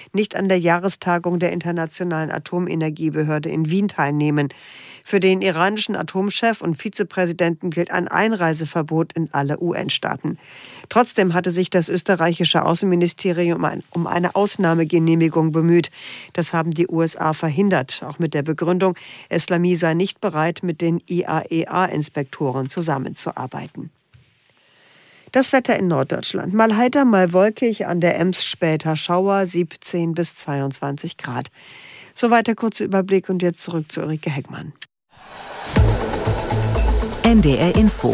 nicht an der Jahrestagung der Internationalen Atomenergiebehörde in Wien teilnehmen. Für den iranischen Atomchef und Vizepräsidenten gilt ein Einreiseverbot in alle UN-Staaten. Trotzdem hatte sich das österreichische Außenministerium um eine Ausnahmegenehmigung bemüht. Das haben die USA verhindert, auch mit der Begründung, Eslami sei nicht bereit, mit den IAEA-Inspektoren zusammenzuarbeiten. Das Wetter in Norddeutschland. Mal heiter, mal wolkig, an der Ems später Schauer, 17 bis 22 Grad. Soweit der kurze Überblick und jetzt zurück zu Ulrike Heckmann. NDR Info.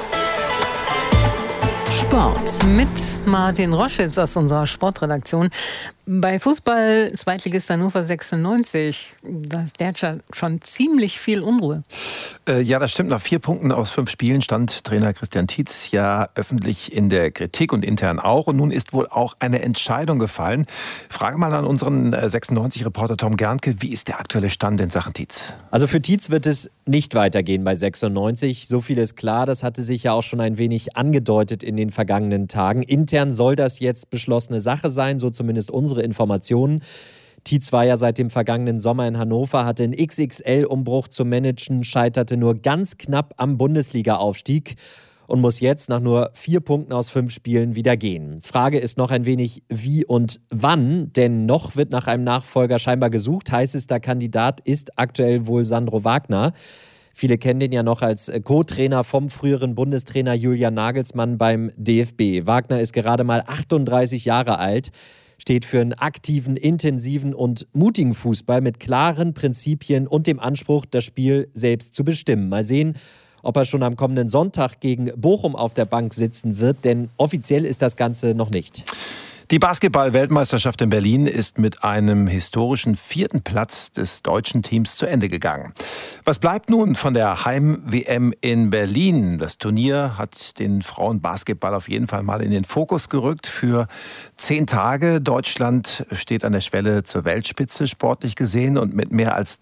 Sport. Mit Martin Roschitz aus unserer Sportredaktion. Bei Fußball Zweitligist Hannover 96, da ist derzeit schon ziemlich viel Unruhe. Ja, das stimmt. Nach 4 Punkten aus 5 Spielen stand Trainer Christian Tietz ja öffentlich in der Kritik und intern auch. Und nun ist wohl auch eine Entscheidung gefallen. Frage mal an unseren 96-Reporter Tom Gernke, wie ist der aktuelle Stand in Sachen Tietz? Also für Tietz wird es nicht weitergehen bei 96. So viel ist klar, das hatte sich ja auch schon ein wenig angedeutet in den vergangenen Tagen. Intern soll das jetzt beschlossene Sache sein, so zumindest unsere Informationen. Tietz war ja seit dem vergangenen Sommer in Hannover, hatte einen XXL-Umbruch zu managen, scheiterte nur ganz knapp am Bundesliga-Aufstieg und muss jetzt nach nur 4 Punkten aus 5 Spielen wieder gehen. Frage ist noch ein wenig wie und wann, denn noch wird nach einem Nachfolger scheinbar gesucht. Heißester Kandidat ist aktuell wohl Sandro Wagner. Viele kennen den ja noch als Co-Trainer vom früheren Bundestrainer Julian Nagelsmann beim DFB. Wagner ist gerade mal 38 Jahre alt, steht für einen aktiven, intensiven und mutigen Fußball mit klaren Prinzipien und dem Anspruch, das Spiel selbst zu bestimmen. Mal sehen, ob er schon am kommenden Sonntag gegen Bochum auf der Bank sitzen wird, denn offiziell ist das Ganze noch nicht. Die Basketball-Weltmeisterschaft in Berlin ist mit einem historischen 4. Platz des deutschen Teams zu Ende gegangen. Was bleibt nun von der Heim-WM in Berlin? Das Turnier hat den Frauenbasketball auf jeden Fall mal in den Fokus gerückt für 10 Tage. Deutschland steht an der Schwelle zur Weltspitze, sportlich gesehen. Und mit mehr als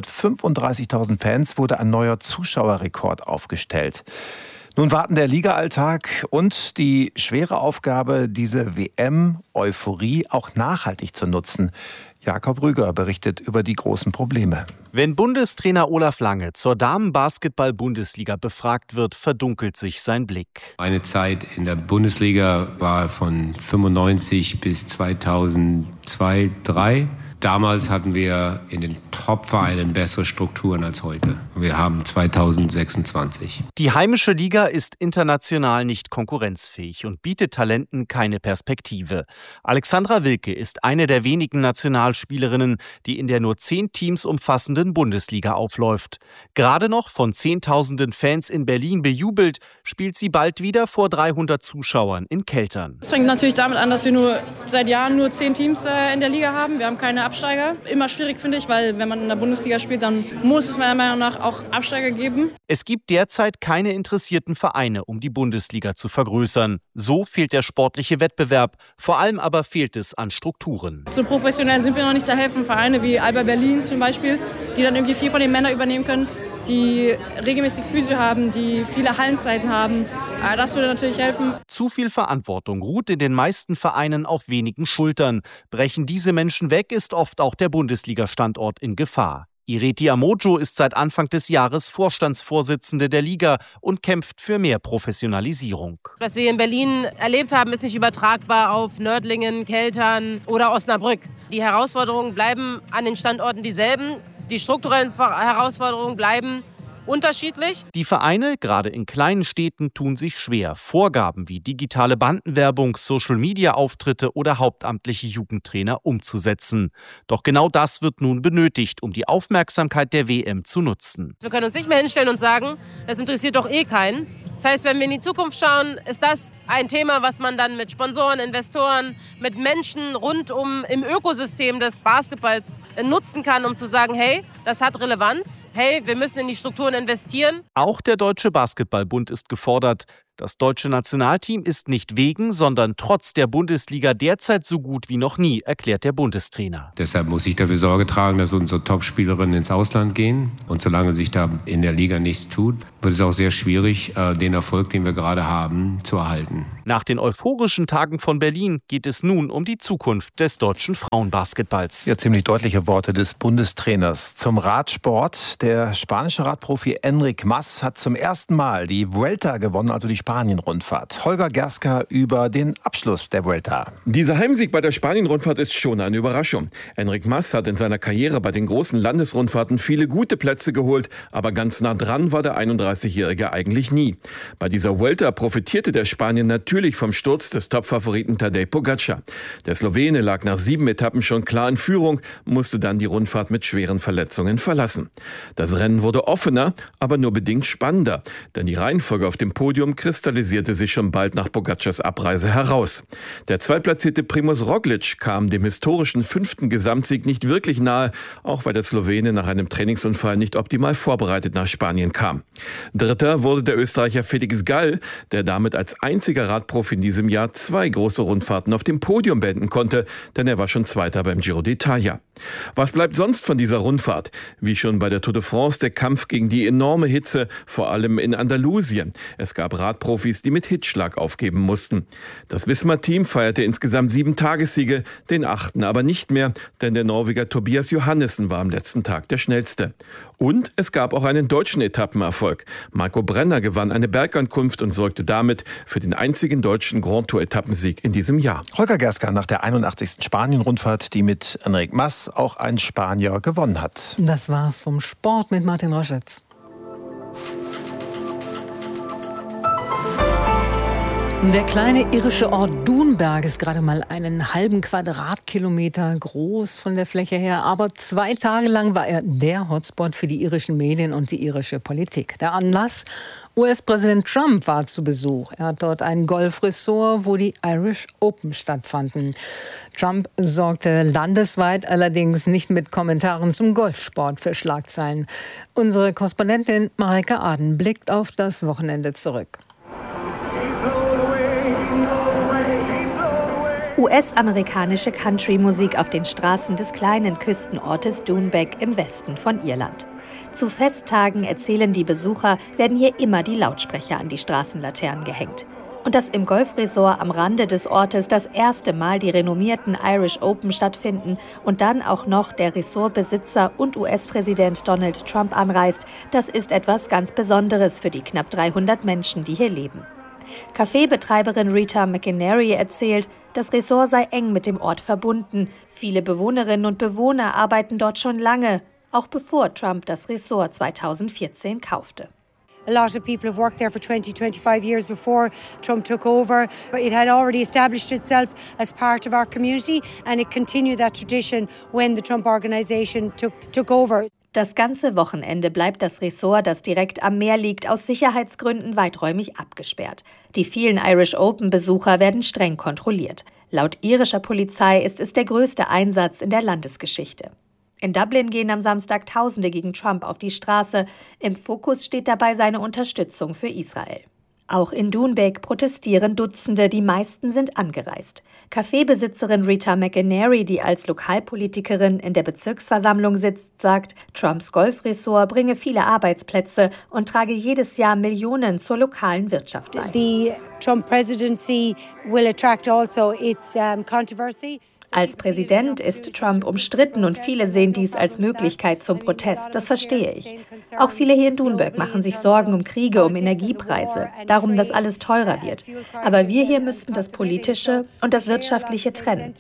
235.000 Fans wurde ein neuer Zuschauerrekord aufgestellt. Nun warten der Liga-Alltag und die schwere Aufgabe, diese WM-Euphorie auch nachhaltig zu nutzen. Jakob Rüger berichtet über die großen Probleme. Wenn Bundestrainer Olaf Lange zur Damen-Basketball-Bundesliga befragt wird, verdunkelt sich sein Blick. Eine Zeit in der Bundesliga war von 95 bis 2002, 2003. Damals hatten wir in den Top-Vereinen bessere Strukturen als heute. Wir haben 2026. Die heimische Liga ist international nicht konkurrenzfähig und bietet Talenten keine Perspektive. Alexandra Wilke ist eine der wenigen Nationalspielerinnen, die in der nur 10 Teams umfassenden Bundesliga aufläuft. Gerade noch von Zehntausenden Fans in Berlin bejubelt, spielt sie bald wieder vor 300 Zuschauern in Keltern. Es fängt natürlich damit an, dass wir seit Jahren nur 10 Teams in der Liga haben. Wir haben keine Absteiger. Immer schwierig, finde ich, weil wenn man in der Bundesliga spielt, dann muss es meiner Meinung nach auch Absteiger geben. Es gibt derzeit keine interessierten Vereine, um die Bundesliga zu vergrößern. So fehlt der sportliche Wettbewerb. Vor allem aber fehlt es an Strukturen. So professionell sind wir noch nicht. Da helfen Vereine wie Alba Berlin zum Beispiel, die dann irgendwie viel von den Männern übernehmen können, die regelmäßig Physio haben, die viele Hallenzeiten haben. Das würde natürlich helfen. Zu viel Verantwortung ruht in den meisten Vereinen auf wenigen Schultern. Brechen diese Menschen weg, ist oft auch der Bundesliga-Standort in Gefahr. Ireti Amojo ist seit Anfang des Jahres Vorstandsvorsitzende der Liga und kämpft für mehr Professionalisierung. Was wir in Berlin erlebt haben, ist nicht übertragbar auf Nördlingen, Keltern oder Osnabrück. Die Herausforderungen bleiben an den Standorten dieselben. Die strukturellen Herausforderungen bleiben unterschiedlich. Die Vereine, gerade in kleinen Städten, tun sich schwer. Vorgaben wie digitale Bandenwerbung, Social-Media-Auftritte oder hauptamtliche Jugendtrainer umzusetzen. Doch genau das wird nun benötigt, um die Aufmerksamkeit der WM zu nutzen. Wir können uns nicht mehr hinstellen und sagen, das interessiert doch eh keinen. Das heißt, wenn wir in die Zukunft schauen, ist das ein Thema, was man dann mit Sponsoren, Investoren, mit Menschen rundum im Ökosystem des Basketballs nutzen kann, um zu sagen, hey, das hat Relevanz, hey, wir müssen in die Strukturen investieren. Auch der Deutsche Basketballbund ist gefordert. Das deutsche Nationalteam ist nicht wegen, sondern trotz der Bundesliga derzeit so gut wie noch nie, erklärt der Bundestrainer. Deshalb muss ich dafür Sorge tragen, dass unsere Topspielerinnen ins Ausland gehen. Und solange sich da in der Liga nichts tut, wird es auch sehr schwierig, den Erfolg, den wir gerade haben, zu erhalten. Nach den euphorischen Tagen von Berlin geht es nun um die Zukunft des deutschen Frauenbasketballs. Ja, ziemlich deutliche Worte des Bundestrainers zum Radsport. Der spanische Radprofi Enric Mas hat zum ersten Mal die Vuelta gewonnen, also die Spanien-Rundfahrt. Holger Gerska über den Abschluss der Vuelta. Dieser Heimsieg bei der Spanien-Rundfahrt ist schon eine Überraschung. Enric Mas hat in seiner Karriere bei den großen Landesrundfahrten viele gute Plätze geholt, aber ganz nah dran war der 31-Jährige eigentlich nie. Bei dieser Vuelta profitierte der Spanier natürlich vom Sturz des Topfavoriten Tadej Pogačar. Der Slowene lag nach 7 Etappen schon klar in Führung, musste dann die Rundfahrt mit schweren Verletzungen verlassen. Das Rennen wurde offener, aber nur bedingt spannender, denn die Reihenfolge auf dem Podium kristallisierte sich schon bald nach Pogačars Abreise heraus. Der zweitplatzierte Primož Roglič kam dem historischen 5. Gesamtsieg nicht wirklich nahe, auch weil der Slowene nach einem Trainingsunfall nicht optimal vorbereitet nach Spanien kam. Dritter wurde der Österreicher Felix Gall, der damit als einziger Radprofi in diesem Jahr 2 große Rundfahrten auf dem Podium beenden konnte, denn er war schon Zweiter beim Giro d'Italia. Was bleibt sonst von dieser Rundfahrt? Wie schon bei der Tour de France der Kampf gegen die enorme Hitze, vor allem in Andalusien. Es gab Radprofis, die mit Hitzschlag aufgeben mussten. Das Visma-Team feierte insgesamt 7 Tagessiege, den 8. aber nicht mehr, denn der Norweger Tobias Johannessen war am letzten Tag der schnellste. Und es gab auch einen deutschen Etappenerfolg. Marco Brenner gewann eine Bergankunft und sorgte damit für den einzigen deutschen Grand Tour-Etappensieg in diesem Jahr. Holger Gerska nach der 81. Spanien-Rundfahrt, die mit Enric Mas auch ein Spanier gewonnen hat. Das war's vom Sport mit Martin Roschitz. Der kleine irische Ort Doonberg ist gerade mal einen halben Quadratkilometer groß von der Fläche her. Aber 2 Tage lang war er der Hotspot für die irischen Medien und die irische Politik. Der Anlass? US-Präsident Trump war zu Besuch. Er hat dort ein Golfresort, wo die Irish Open stattfanden. Trump sorgte landesweit allerdings nicht mit Kommentaren zum Golfsport für Schlagzeilen. Unsere Korrespondentin Mareike Aden blickt auf das Wochenende zurück. US-amerikanische Country-Musik auf den Straßen des kleinen Küstenortes Doonbeg im Westen von Irland. Zu Festtagen, erzählen die Besucher, werden hier immer die Lautsprecher an die Straßenlaternen gehängt. Und dass im Golfresort am Rande des Ortes das erste Mal die renommierten Irish Open stattfinden und dann auch noch der Resortbesitzer und US-Präsident Donald Trump anreist, das ist etwas ganz Besonderes für die knapp 300 Menschen, die hier leben. Cafébetreiberin Rita McInerney erzählt, das Resort sei eng mit dem Ort verbunden. Viele Bewohnerinnen und Bewohner arbeiten dort schon lange, auch bevor Trump das Resort 2014 kaufte. A lot of people have worked there for 20-25 years before Trump took over. It had already established itself as part of our community and it continued that tradition when the Trump organization took over. Das ganze Wochenende bleibt das Resort, das direkt am Meer liegt, aus Sicherheitsgründen weiträumig abgesperrt. Die vielen Irish Open-Besucher werden streng kontrolliert. Laut irischer Polizei ist es der größte Einsatz in der Landesgeschichte. In Dublin gehen am Samstag Tausende gegen Trump auf die Straße. Im Fokus steht dabei seine Unterstützung für Israel. Auch in Doonbeg protestieren Dutzende, die meisten sind angereist. Cafébesitzerin Rita McInerney, die als Lokalpolitikerin in der Bezirksversammlung sitzt, sagt, Trumps Golfresort bringe viele Arbeitsplätze und trage jedes Jahr Millionen zur lokalen Wirtschaft bei. The Trump presidency will attract also its controversy. Als Präsident ist Trump umstritten und viele sehen dies als Möglichkeit zum Protest. Das verstehe ich. Auch viele hier in Doonbeg machen sich Sorgen um Kriege, um Energiepreise, darum, dass alles teurer wird. Aber wir hier müssten das Politische und das Wirtschaftliche trennen.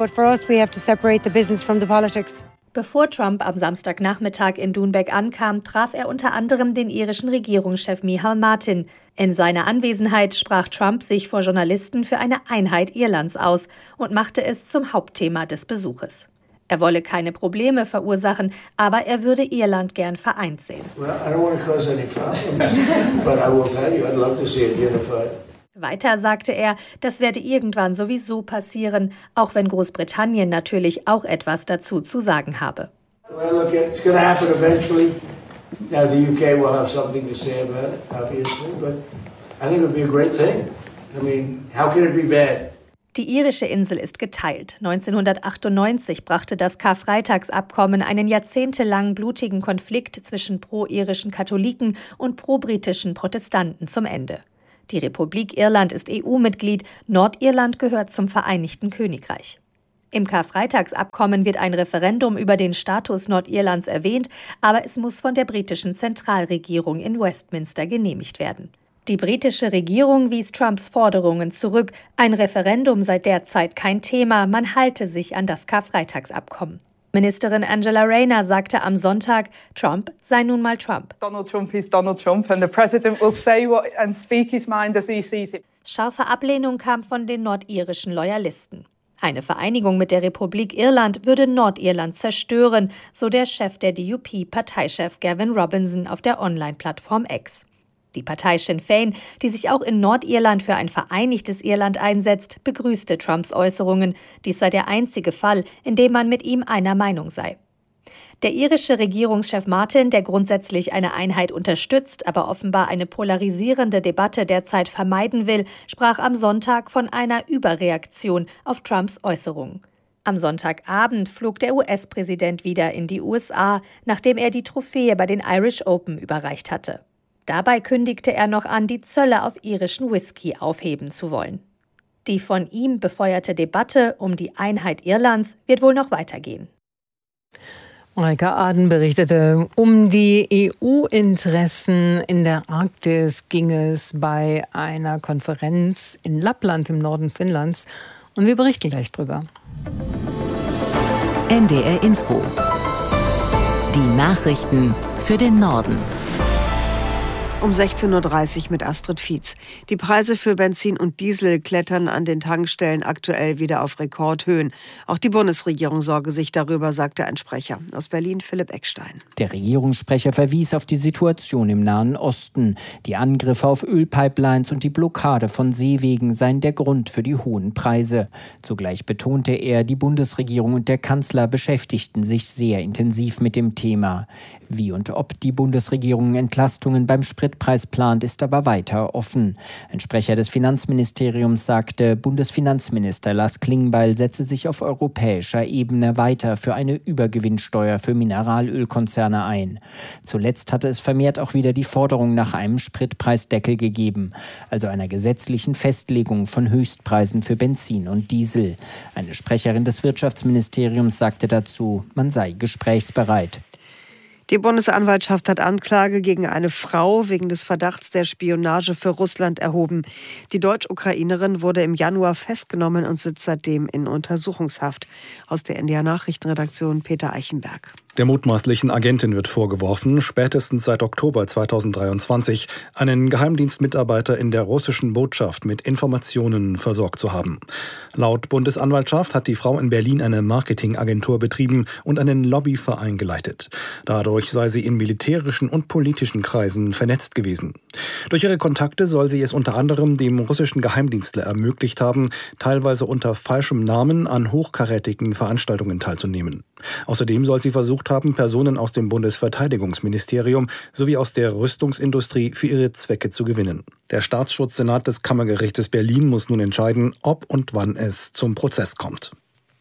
Bevor Trump am Samstagnachmittag in Doonbeg ankam, traf er unter anderem den irischen Regierungschef Micheál Martin. In seiner Anwesenheit sprach Trump sich vor Journalisten für eine Einheit Irlands aus und machte es zum Hauptthema des Besuches. Er wolle keine Probleme verursachen, aber er würde Irland gern vereint sehen. Weiter sagte er, das werde irgendwann sowieso passieren, auch wenn Großbritannien natürlich auch etwas dazu zu sagen habe. Well, look, it's going to happen eventually. Now, the UK will have something to say about it, obviously, but I think it would be a great thing. I mean, how can it be bad? Die irische Insel ist geteilt. 1998 brachte das Karfreitagsabkommen einen jahrzehntelang blutigen Konflikt zwischen pro-irischen Katholiken und pro-britischen Protestanten zum Ende. Die Republik Irland ist EU-Mitglied, Nordirland gehört zum Vereinigten Königreich. Im Karfreitagsabkommen wird ein Referendum über den Status Nordirlands erwähnt, aber es muss von der britischen Zentralregierung in Westminster genehmigt werden. Die britische Regierung wies Trumps Forderungen zurück. Ein Referendum sei derzeit kein Thema, man halte sich an das Karfreitagsabkommen. Ministerin Angela Rayner sagte am Sonntag, Trump sei nun mal Trump. Donald Trump is Donald Trump and the president will say what and speak his mind as he sees it. Scharfe Ablehnung kam von den nordirischen Loyalisten. Eine Vereinigung mit der Republik Irland würde Nordirland zerstören, so der Chef der DUP-Parteichef Gavin Robinson auf der Online-Plattform X. Die Partei Sinn Féin, die sich auch in Nordirland für ein vereinigtes Irland einsetzt, begrüßte Trumps Äußerungen. Dies sei der einzige Fall, in dem man mit ihm einer Meinung sei. Der irische Regierungschef Martin, der grundsätzlich eine Einheit unterstützt, aber offenbar eine polarisierende Debatte derzeit vermeiden will, sprach am Sonntag von einer Überreaktion auf Trumps Äußerungen. Am Sonntagabend flog der US-Präsident wieder in die USA, nachdem er die Trophäe bei den Irish Open überreicht hatte. Dabei kündigte er noch an, die Zölle auf irischen Whisky aufheben zu wollen. Die von ihm befeuerte Debatte um die Einheit Irlands wird wohl noch weitergehen. Mareike Aden berichtete, um die EU-Interessen in der Arktis ging es bei einer Konferenz in Lappland im Norden Finnlands. Und wir berichten gleich drüber. NDR Info. Die Nachrichten für den Norden. Um 16.30 Uhr mit Astrid Fietz. Die Preise für Benzin und Diesel klettern an den Tankstellen aktuell wieder auf Rekordhöhen. Auch die Bundesregierung sorge sich darüber, sagte ein Sprecher. Aus Berlin Philipp Eckstein. Der Regierungssprecher verwies auf die Situation im Nahen Osten. Die Angriffe auf Ölpipelines und die Blockade von Seewegen seien der Grund für die hohen Preise. Zugleich betonte er, die Bundesregierung und der Kanzler beschäftigten sich sehr intensiv mit dem Thema. Wie und ob die Bundesregierung Entlastungen beim Spritpreis plant, ist aber weiter offen. Ein Sprecher des Finanzministeriums sagte, Bundesfinanzminister Lars Klingbeil setze sich auf europäischer Ebene weiter für eine Übergewinnsteuer für Mineralölkonzerne ein. Zuletzt hatte es vermehrt auch wieder die Forderung nach einem Spritpreisdeckel gegeben, also einer gesetzlichen Festlegung von Höchstpreisen für Benzin und Diesel. Eine Sprecherin des Wirtschaftsministeriums sagte dazu, man sei gesprächsbereit. Die Bundesanwaltschaft hat Anklage gegen eine Frau wegen des Verdachts der Spionage für Russland erhoben. Die Deutsch-Ukrainerin wurde im Januar festgenommen und sitzt seitdem in Untersuchungshaft. Aus der NDR Nachrichtenredaktion Peter Eichenberg. Der mutmaßlichen Agentin wird vorgeworfen, spätestens seit Oktober 2023 einen Geheimdienstmitarbeiter in der russischen Botschaft mit Informationen versorgt zu haben. Laut Bundesanwaltschaft hat die Frau in Berlin eine Marketingagentur betrieben und einen Lobbyverein geleitet. Dadurch sei sie in militärischen und politischen Kreisen vernetzt gewesen. Durch ihre Kontakte soll sie es unter anderem dem russischen Geheimdienstler ermöglicht haben, teilweise unter falschem Namen an hochkarätigen Veranstaltungen teilzunehmen. Außerdem soll sie versucht haben, Personen aus dem Bundesverteidigungsministerium sowie aus der Rüstungsindustrie für ihre Zwecke zu gewinnen. Der Staatsschutzsenat des Kammergerichtes Berlin muss nun entscheiden, ob und wann es zum Prozess kommt.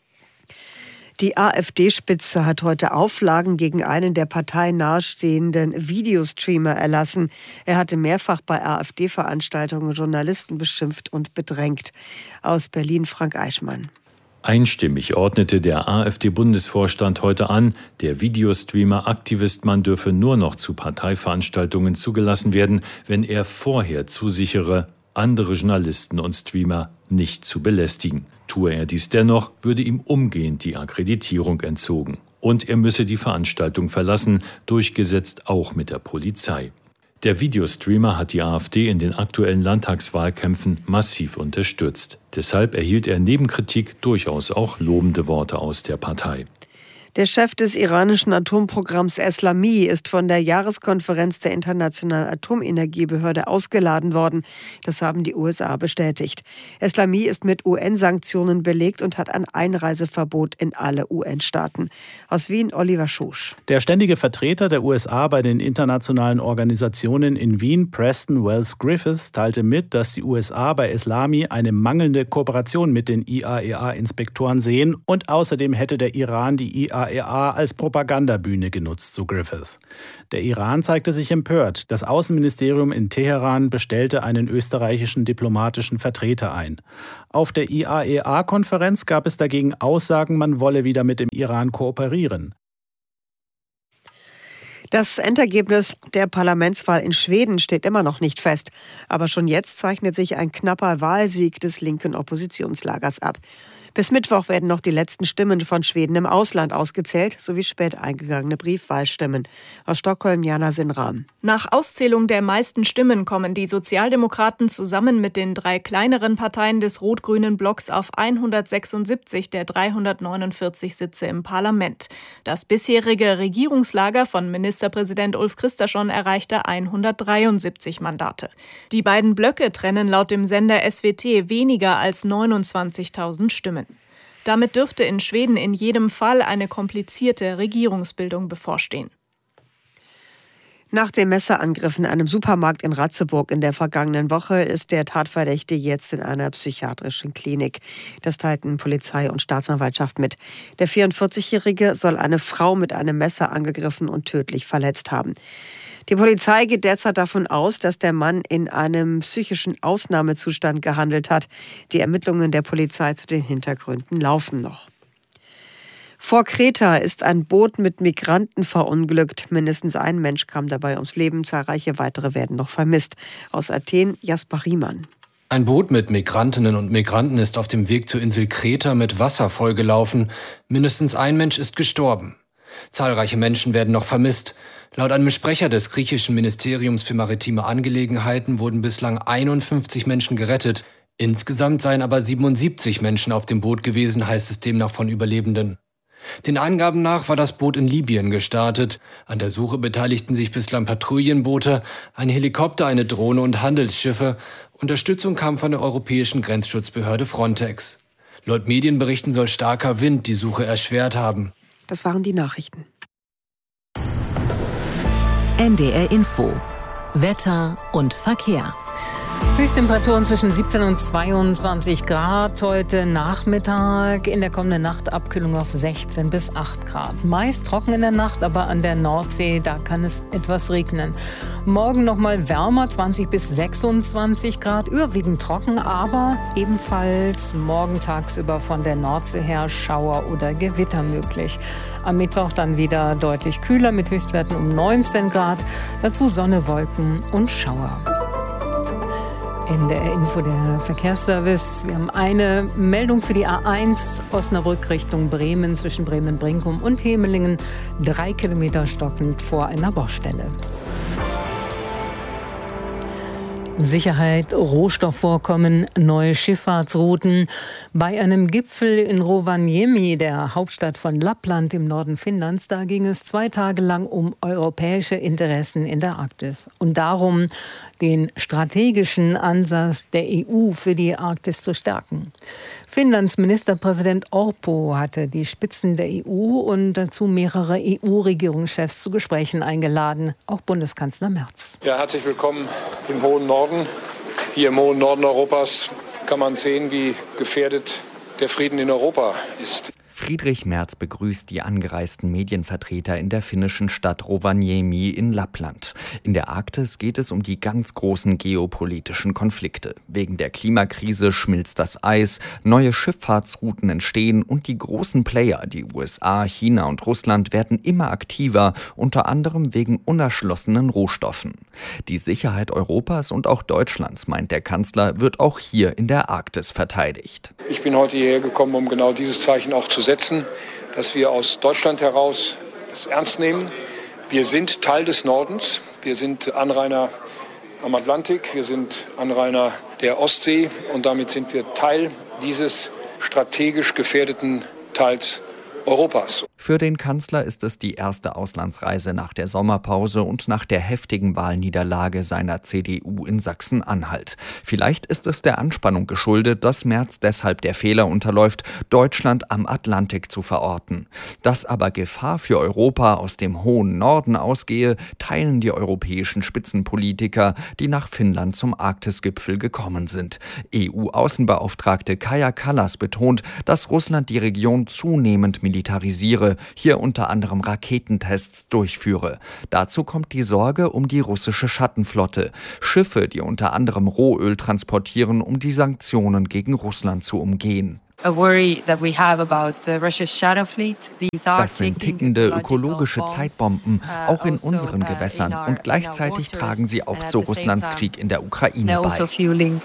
Die AfD-Spitze hat heute Auflagen gegen einen der Partei nahestehenden Videostreamer erlassen. Er hatte mehrfach bei AfD-Veranstaltungen Journalisten beschimpft und bedrängt. Aus Berlin Frank Eichmann. Einstimmig ordnete der AfD-Bundesvorstand heute an, der Videostreamer Aktivistmann dürfe nur noch zu Parteiveranstaltungen zugelassen werden, wenn er vorher zusichere, andere Journalisten und Streamer nicht zu belästigen. Tue er dies dennoch, würde ihm umgehend die Akkreditierung entzogen. Und er müsse die Veranstaltung verlassen, durchgesetzt auch mit der Polizei. Der Videostreamer hat die AfD in den aktuellen Landtagswahlkämpfen massiv unterstützt. Deshalb erhielt er neben Kritik durchaus auch lobende Worte aus der Partei. Der Chef des iranischen Atomprogramms Eslami ist von der Jahreskonferenz der Internationalen Atomenergiebehörde ausgeladen worden. Das haben die USA bestätigt. Eslami ist mit UN-Sanktionen belegt und hat ein Einreiseverbot in alle UN-Staaten. Aus Wien, Oliver Schosch. Der ständige Vertreter der USA bei den internationalen Organisationen in Wien, Preston Wells Griffiths, teilte mit, dass die USA bei Eslami eine mangelnde Kooperation mit den IAEA-Inspektoren sehen und außerdem hätte der Iran die IAEA als Propagandabühne genutzt, so Griffiths. Der Iran zeigte sich empört. Das Außenministerium in Teheran bestellte einen österreichischen diplomatischen Vertreter ein. Auf der IAEA-Konferenz gab es dagegen Aussagen, man wolle wieder mit dem Iran kooperieren. Das Endergebnis der Parlamentswahl in Schweden steht immer noch nicht fest. Aber schon jetzt zeichnet sich ein knapper Wahlsieg des linken Oppositionslagers ab. Bis Mittwoch werden noch die letzten Stimmen von Schweden im Ausland ausgezählt, sowie spät eingegangene Briefwahlstimmen. Aus Stockholm, Jana Sinram. Nach Auszählung der meisten Stimmen kommen die Sozialdemokraten zusammen mit den 3 kleineren Parteien des rot-grünen Blocks auf 176 der 349 Sitze im Parlament. Das bisherige Regierungslager von Ministerpräsident Ulf Kristersson erreichte 173 Mandate. Die beiden Blöcke trennen laut dem Sender SWT weniger als 29.000 Stimmen. Damit dürfte in Schweden in jedem Fall eine komplizierte Regierungsbildung bevorstehen. Nach dem Messerangriff in einem Supermarkt in Ratzeburg in der vergangenen Woche ist der Tatverdächtige jetzt in einer psychiatrischen Klinik. Das teilten Polizei und Staatsanwaltschaft mit. Der 44-Jährige soll eine Frau mit einem Messer angegriffen und tödlich verletzt haben. Die Polizei geht derzeit davon aus, dass der Mann in einem psychischen Ausnahmezustand gehandelt hat. Die Ermittlungen der Polizei zu den Hintergründen laufen noch. Vor Kreta ist ein Boot mit Migranten verunglückt. Mindestens ein Mensch kam dabei ums Leben. Zahlreiche weitere werden noch vermisst. Aus Athen, Jasper Riemann. Ein Boot mit Migrantinnen und Migranten ist auf dem Weg zur Insel Kreta mit Wasser vollgelaufen. Mindestens ein Mensch ist gestorben. Zahlreiche Menschen werden noch vermisst. Laut einem Sprecher des griechischen Ministeriums für maritime Angelegenheiten wurden bislang 51 Menschen gerettet. Insgesamt seien aber 77 Menschen auf dem Boot gewesen, heißt es demnach von Überlebenden. Den Angaben nach war das Boot in Libyen gestartet. An der Suche beteiligten sich bislang Patrouillenboote, ein Helikopter, eine Drohne und Handelsschiffe. Unterstützung kam von der europäischen Grenzschutzbehörde Frontex. Laut Medienberichten soll starker Wind die Suche erschwert haben. Das waren die Nachrichten. NDR Info. Wetter und Verkehr. Höchsttemperaturen zwischen 17 und 22 Grad heute Nachmittag. In der kommenden Nacht Abkühlung auf 16 bis 8 Grad. Meist trocken in der Nacht, aber an der Nordsee, da kann es etwas regnen. Morgen nochmal wärmer, 20 bis 26 Grad. Überwiegend trocken, aber ebenfalls morgen tagsüber von der Nordsee her Schauer oder Gewitter möglich. Am Mittwoch dann wieder deutlich kühler mit Höchstwerten um 19 Grad. Dazu Sonne, Wolken und Schauer. NDR Info, der Verkehrsservice. Wir haben eine Meldung für die A1 Osnabrück Richtung Bremen zwischen Bremen-Brinkum und Hemelingen. 3 Kilometer stockend vor einer Baustelle. Sicherheit, Rohstoffvorkommen, neue Schifffahrtsrouten. Bei einem Gipfel in Rovaniemi, der Hauptstadt von Lappland im Norden Finnlands, da ging es 2 Tage lang um europäische Interessen in der Arktis und darum, den strategischen Ansatz der EU für die Arktis zu stärken. Finnlands Ministerpräsident Orpo hatte die Spitzen der EU und dazu mehrere EU-Regierungschefs zu Gesprächen eingeladen, auch Bundeskanzler Merz. Ja, herzlich willkommen im hohen Norden. Hier im hohen Norden Europas kann man sehen, wie gefährdet der Frieden in Europa ist. Friedrich Merz begrüßt die angereisten Medienvertreter in der finnischen Stadt Rovaniemi in Lappland. In der Arktis geht es um die ganz großen geopolitischen Konflikte. Wegen der Klimakrise schmilzt das Eis, neue Schifffahrtsrouten entstehen und die großen Player, die USA, China und Russland, werden immer aktiver, unter anderem wegen unerschlossenen Rohstoffen. Die Sicherheit Europas und auch Deutschlands, meint der Kanzler, wird auch hier in der Arktis verteidigt. Ich bin heute hierher gekommen, um genau dieses Zeichen auch zu setzen, dass wir aus Deutschland heraus es ernst nehmen. Wir sind Teil des Nordens, wir sind Anrainer am Atlantik, wir sind Anrainer der Ostsee und damit sind wir Teil dieses strategisch gefährdeten Teils Europas. Für den Kanzler ist es die erste Auslandsreise nach der Sommerpause und nach der heftigen Wahlniederlage seiner CDU in Sachsen-Anhalt. Vielleicht ist es der Anspannung geschuldet, dass Merz deshalb der Fehler unterläuft, Deutschland am Atlantik zu verorten. Dass aber Gefahr für Europa aus dem hohen Norden ausgehe, teilen die europäischen Spitzenpolitiker, die nach Finnland zum Arktisgipfel gekommen sind. EU-Außenbeauftragte Kaja Kallas betont, dass Russland die Region zunehmend militarisiere, hier unter anderem Raketentests durchführe. Dazu kommt die Sorge um die russische Schattenflotte. Schiffe, die unter anderem Rohöl transportieren, um die Sanktionen gegen Russland zu umgehen. Das sind tickende ökologische Zeitbomben, auch in unseren Gewässern. Und gleichzeitig tragen sie auch zu Russlands Krieg in der Ukraine bei.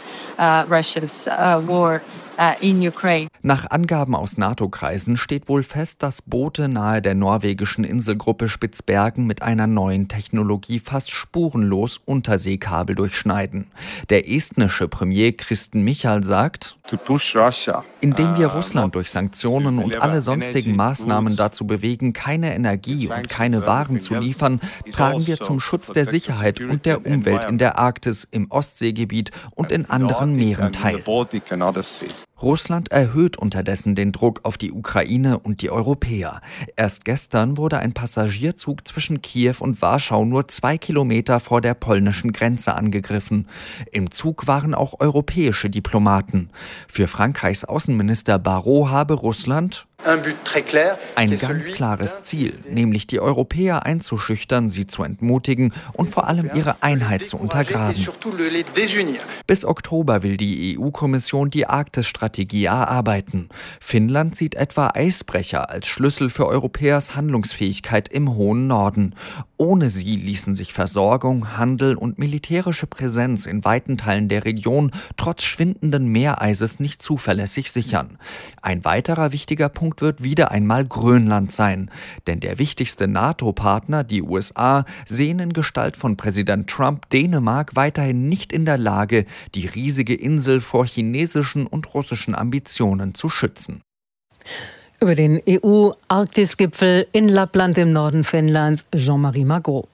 Nach Angaben aus NATO-Kreisen steht wohl fest, dass Boote nahe der norwegischen Inselgruppe Spitzbergen mit einer neuen Technologie fast spurenlos Unterseekabel durchschneiden. Der estnische Premier Kristen Michal sagt: Indem wir Russland durch Sanktionen und alle sonstigen Maßnahmen dazu bewegen, keine Energie und keine Waren zu liefern, tragen wir zum Schutz der Sicherheit und der Umwelt in der Arktis, im Ostseegebiet und in anderen Meeren teil. Russland erhöht unterdessen den Druck auf die Ukraine und die Europäer. Erst gestern wurde ein Passagierzug zwischen Kiew und Warschau nur 2 Kilometer vor der polnischen Grenze angegriffen. Im Zug waren auch europäische Diplomaten. Für Frankreichs Außenminister Barrot habe Russland ein ganz klares Ziel, nämlich die Europäer einzuschüchtern, sie zu entmutigen und vor allem ihre Einheit zu untergraben. Bis Oktober will die EU-Kommission die Arktis-Strategie erarbeiten. Finnland sieht etwa Eisbrecher als Schlüssel für Europäers Handlungsfähigkeit im hohen Norden. Ohne sie ließen sich Versorgung, Handel und militärische Präsenz in weiten Teilen der Region trotz schwindenden Meereises nicht zuverlässig sichern. Ein weiterer wichtiger Punkt wird wieder einmal Grönland sein. Denn der wichtigste NATO-Partner, die USA, sehen in Gestalt von Präsident Trump Dänemark weiterhin nicht in der Lage, die riesige Insel vor chinesischen und russischen Ambitionen zu schützen. Über den EU-Arktis-Gipfel in Lappland im Norden Finnlands, Jean-Marie Magro.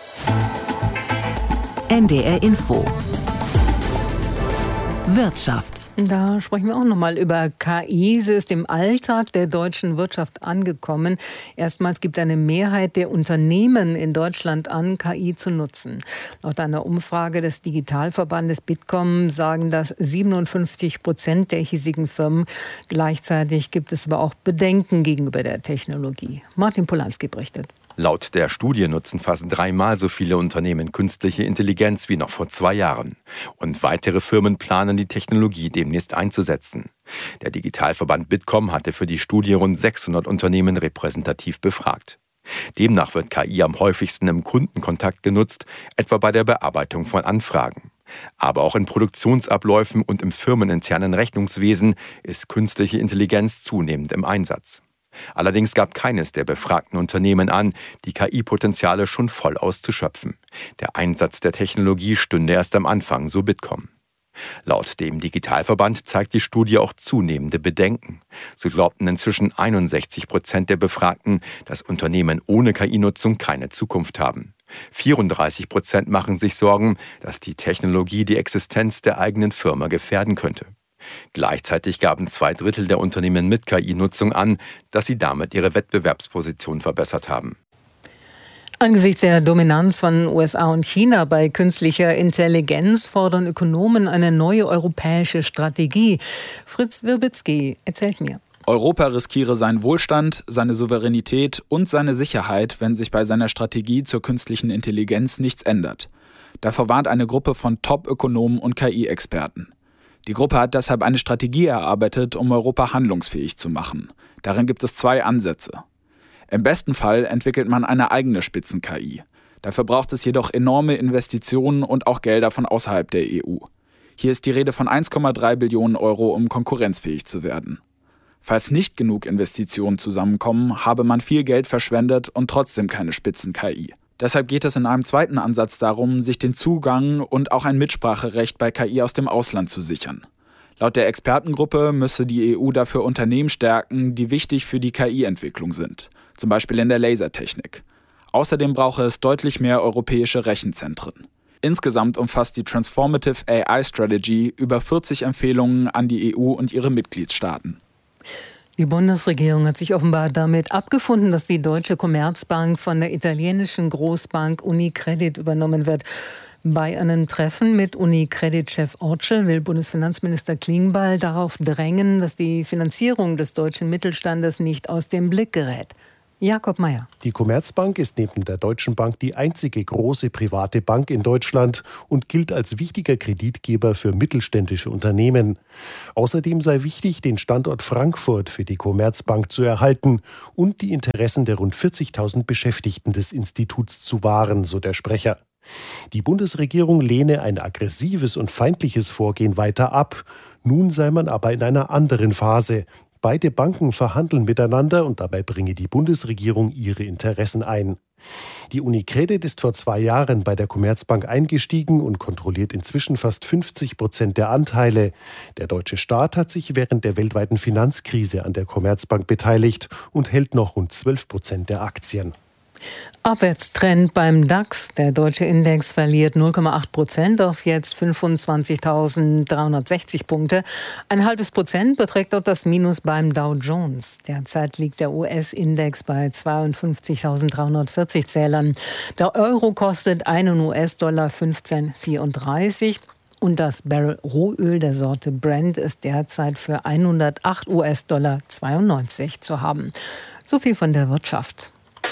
NDR Info. Wirtschaft. Da sprechen wir auch nochmal über KI. Sie ist im Alltag der deutschen Wirtschaft angekommen. Erstmals gibt eine Mehrheit der Unternehmen in Deutschland an, KI zu nutzen. Laut einer Umfrage des Digitalverbandes Bitkom sagen das 57% der hiesigen Firmen. Gleichzeitig gibt es aber auch Bedenken gegenüber der Technologie. Martin Polanski berichtet. Laut der Studie nutzen fast 3-mal so viele Unternehmen künstliche Intelligenz wie noch vor 2 Jahren. Und weitere Firmen planen, die Technologie demnächst einzusetzen. Der Digitalverband Bitkom hatte für die Studie rund 600 Unternehmen repräsentativ befragt. Demnach wird KI am häufigsten im Kundenkontakt genutzt, etwa bei der Bearbeitung von Anfragen. Aber auch in Produktionsabläufen und im firmeninternen Rechnungswesen ist künstliche Intelligenz zunehmend im Einsatz. Allerdings gab keines der befragten Unternehmen an, die KI-Potenziale schon voll auszuschöpfen. Der Einsatz der Technologie stünde erst am Anfang, so Bitkom. Laut dem Digitalverband zeigt die Studie auch zunehmende Bedenken. So glaubten inzwischen 61% der Befragten, dass Unternehmen ohne KI-Nutzung keine Zukunft haben. 34% machen sich Sorgen, dass die Technologie die Existenz der eigenen Firma gefährden könnte. Gleichzeitig gaben 2/3 der Unternehmen mit KI-Nutzung an, dass sie damit ihre Wettbewerbsposition verbessert haben. Angesichts der Dominanz von USA und China bei künstlicher Intelligenz fordern Ökonomen eine neue europäische Strategie. Fritz Wirbitzky erzählt mir. Europa riskiere seinen Wohlstand, seine Souveränität und seine Sicherheit, wenn sich bei seiner Strategie zur künstlichen Intelligenz nichts ändert. Davor warnt eine Gruppe von Top-Ökonomen und KI-Experten. Die Gruppe hat deshalb eine Strategie erarbeitet, um Europa handlungsfähig zu machen. Darin gibt es 2 Ansätze. Im besten Fall entwickelt man eine eigene Spitzen-KI. Dafür braucht es jedoch enorme Investitionen und auch Gelder von außerhalb der EU. Hier ist die Rede von 1,3 Billionen Euro, um konkurrenzfähig zu werden. Falls nicht genug Investitionen zusammenkommen, habe man viel Geld verschwendet und trotzdem keine Spitzen-KI. Deshalb geht es in einem zweiten Ansatz darum, sich den Zugang und auch ein Mitspracherecht bei KI aus dem Ausland zu sichern. Laut der Expertengruppe müsse die EU dafür Unternehmen stärken, die wichtig für die KI-Entwicklung sind, zum Beispiel in der Lasertechnik. Außerdem brauche es deutlich mehr europäische Rechenzentren. Insgesamt umfasst die Transformative AI Strategy über 40 Empfehlungen an die EU und ihre Mitgliedstaaten. Die Bundesregierung hat sich offenbar damit abgefunden, dass die Deutsche Commerzbank von der italienischen Großbank Unicredit übernommen wird. Bei einem Treffen mit Unicredit-Chef Orcel will Bundesfinanzminister Klingbeil darauf drängen, dass die Finanzierung des deutschen Mittelstandes nicht aus dem Blick gerät. Jakob Mayer. Die Commerzbank ist neben der Deutschen Bank die einzige große private Bank in Deutschland und gilt als wichtiger Kreditgeber für mittelständische Unternehmen. Außerdem sei wichtig, den Standort Frankfurt für die Commerzbank zu erhalten und die Interessen der rund 40.000 Beschäftigten des Instituts zu wahren, so der Sprecher. Die Bundesregierung lehne ein aggressives und feindliches Vorgehen weiter ab. Nun sei man aber in einer anderen Phase. Beide Banken verhandeln miteinander und dabei bringe die Bundesregierung ihre Interessen ein. Die Unicredit ist vor 2 Jahren bei der Commerzbank eingestiegen und kontrolliert inzwischen fast 50% der Anteile. Der deutsche Staat hat sich während der weltweiten Finanzkrise an der Commerzbank beteiligt und hält noch rund 12% der Aktien. Abwärtstrend beim DAX. Der deutsche Index verliert 0,8% auf jetzt 25.360 Punkte. 0,5% beträgt auch das Minus beim Dow Jones. Derzeit liegt der US-Index bei 52.340 Zählern. Der Euro kostet einen US-Dollar 15,34. Und das Barrel Rohöl der Sorte Brent ist derzeit für 108 US-Dollar 92 zu haben. So viel von der Wirtschaft.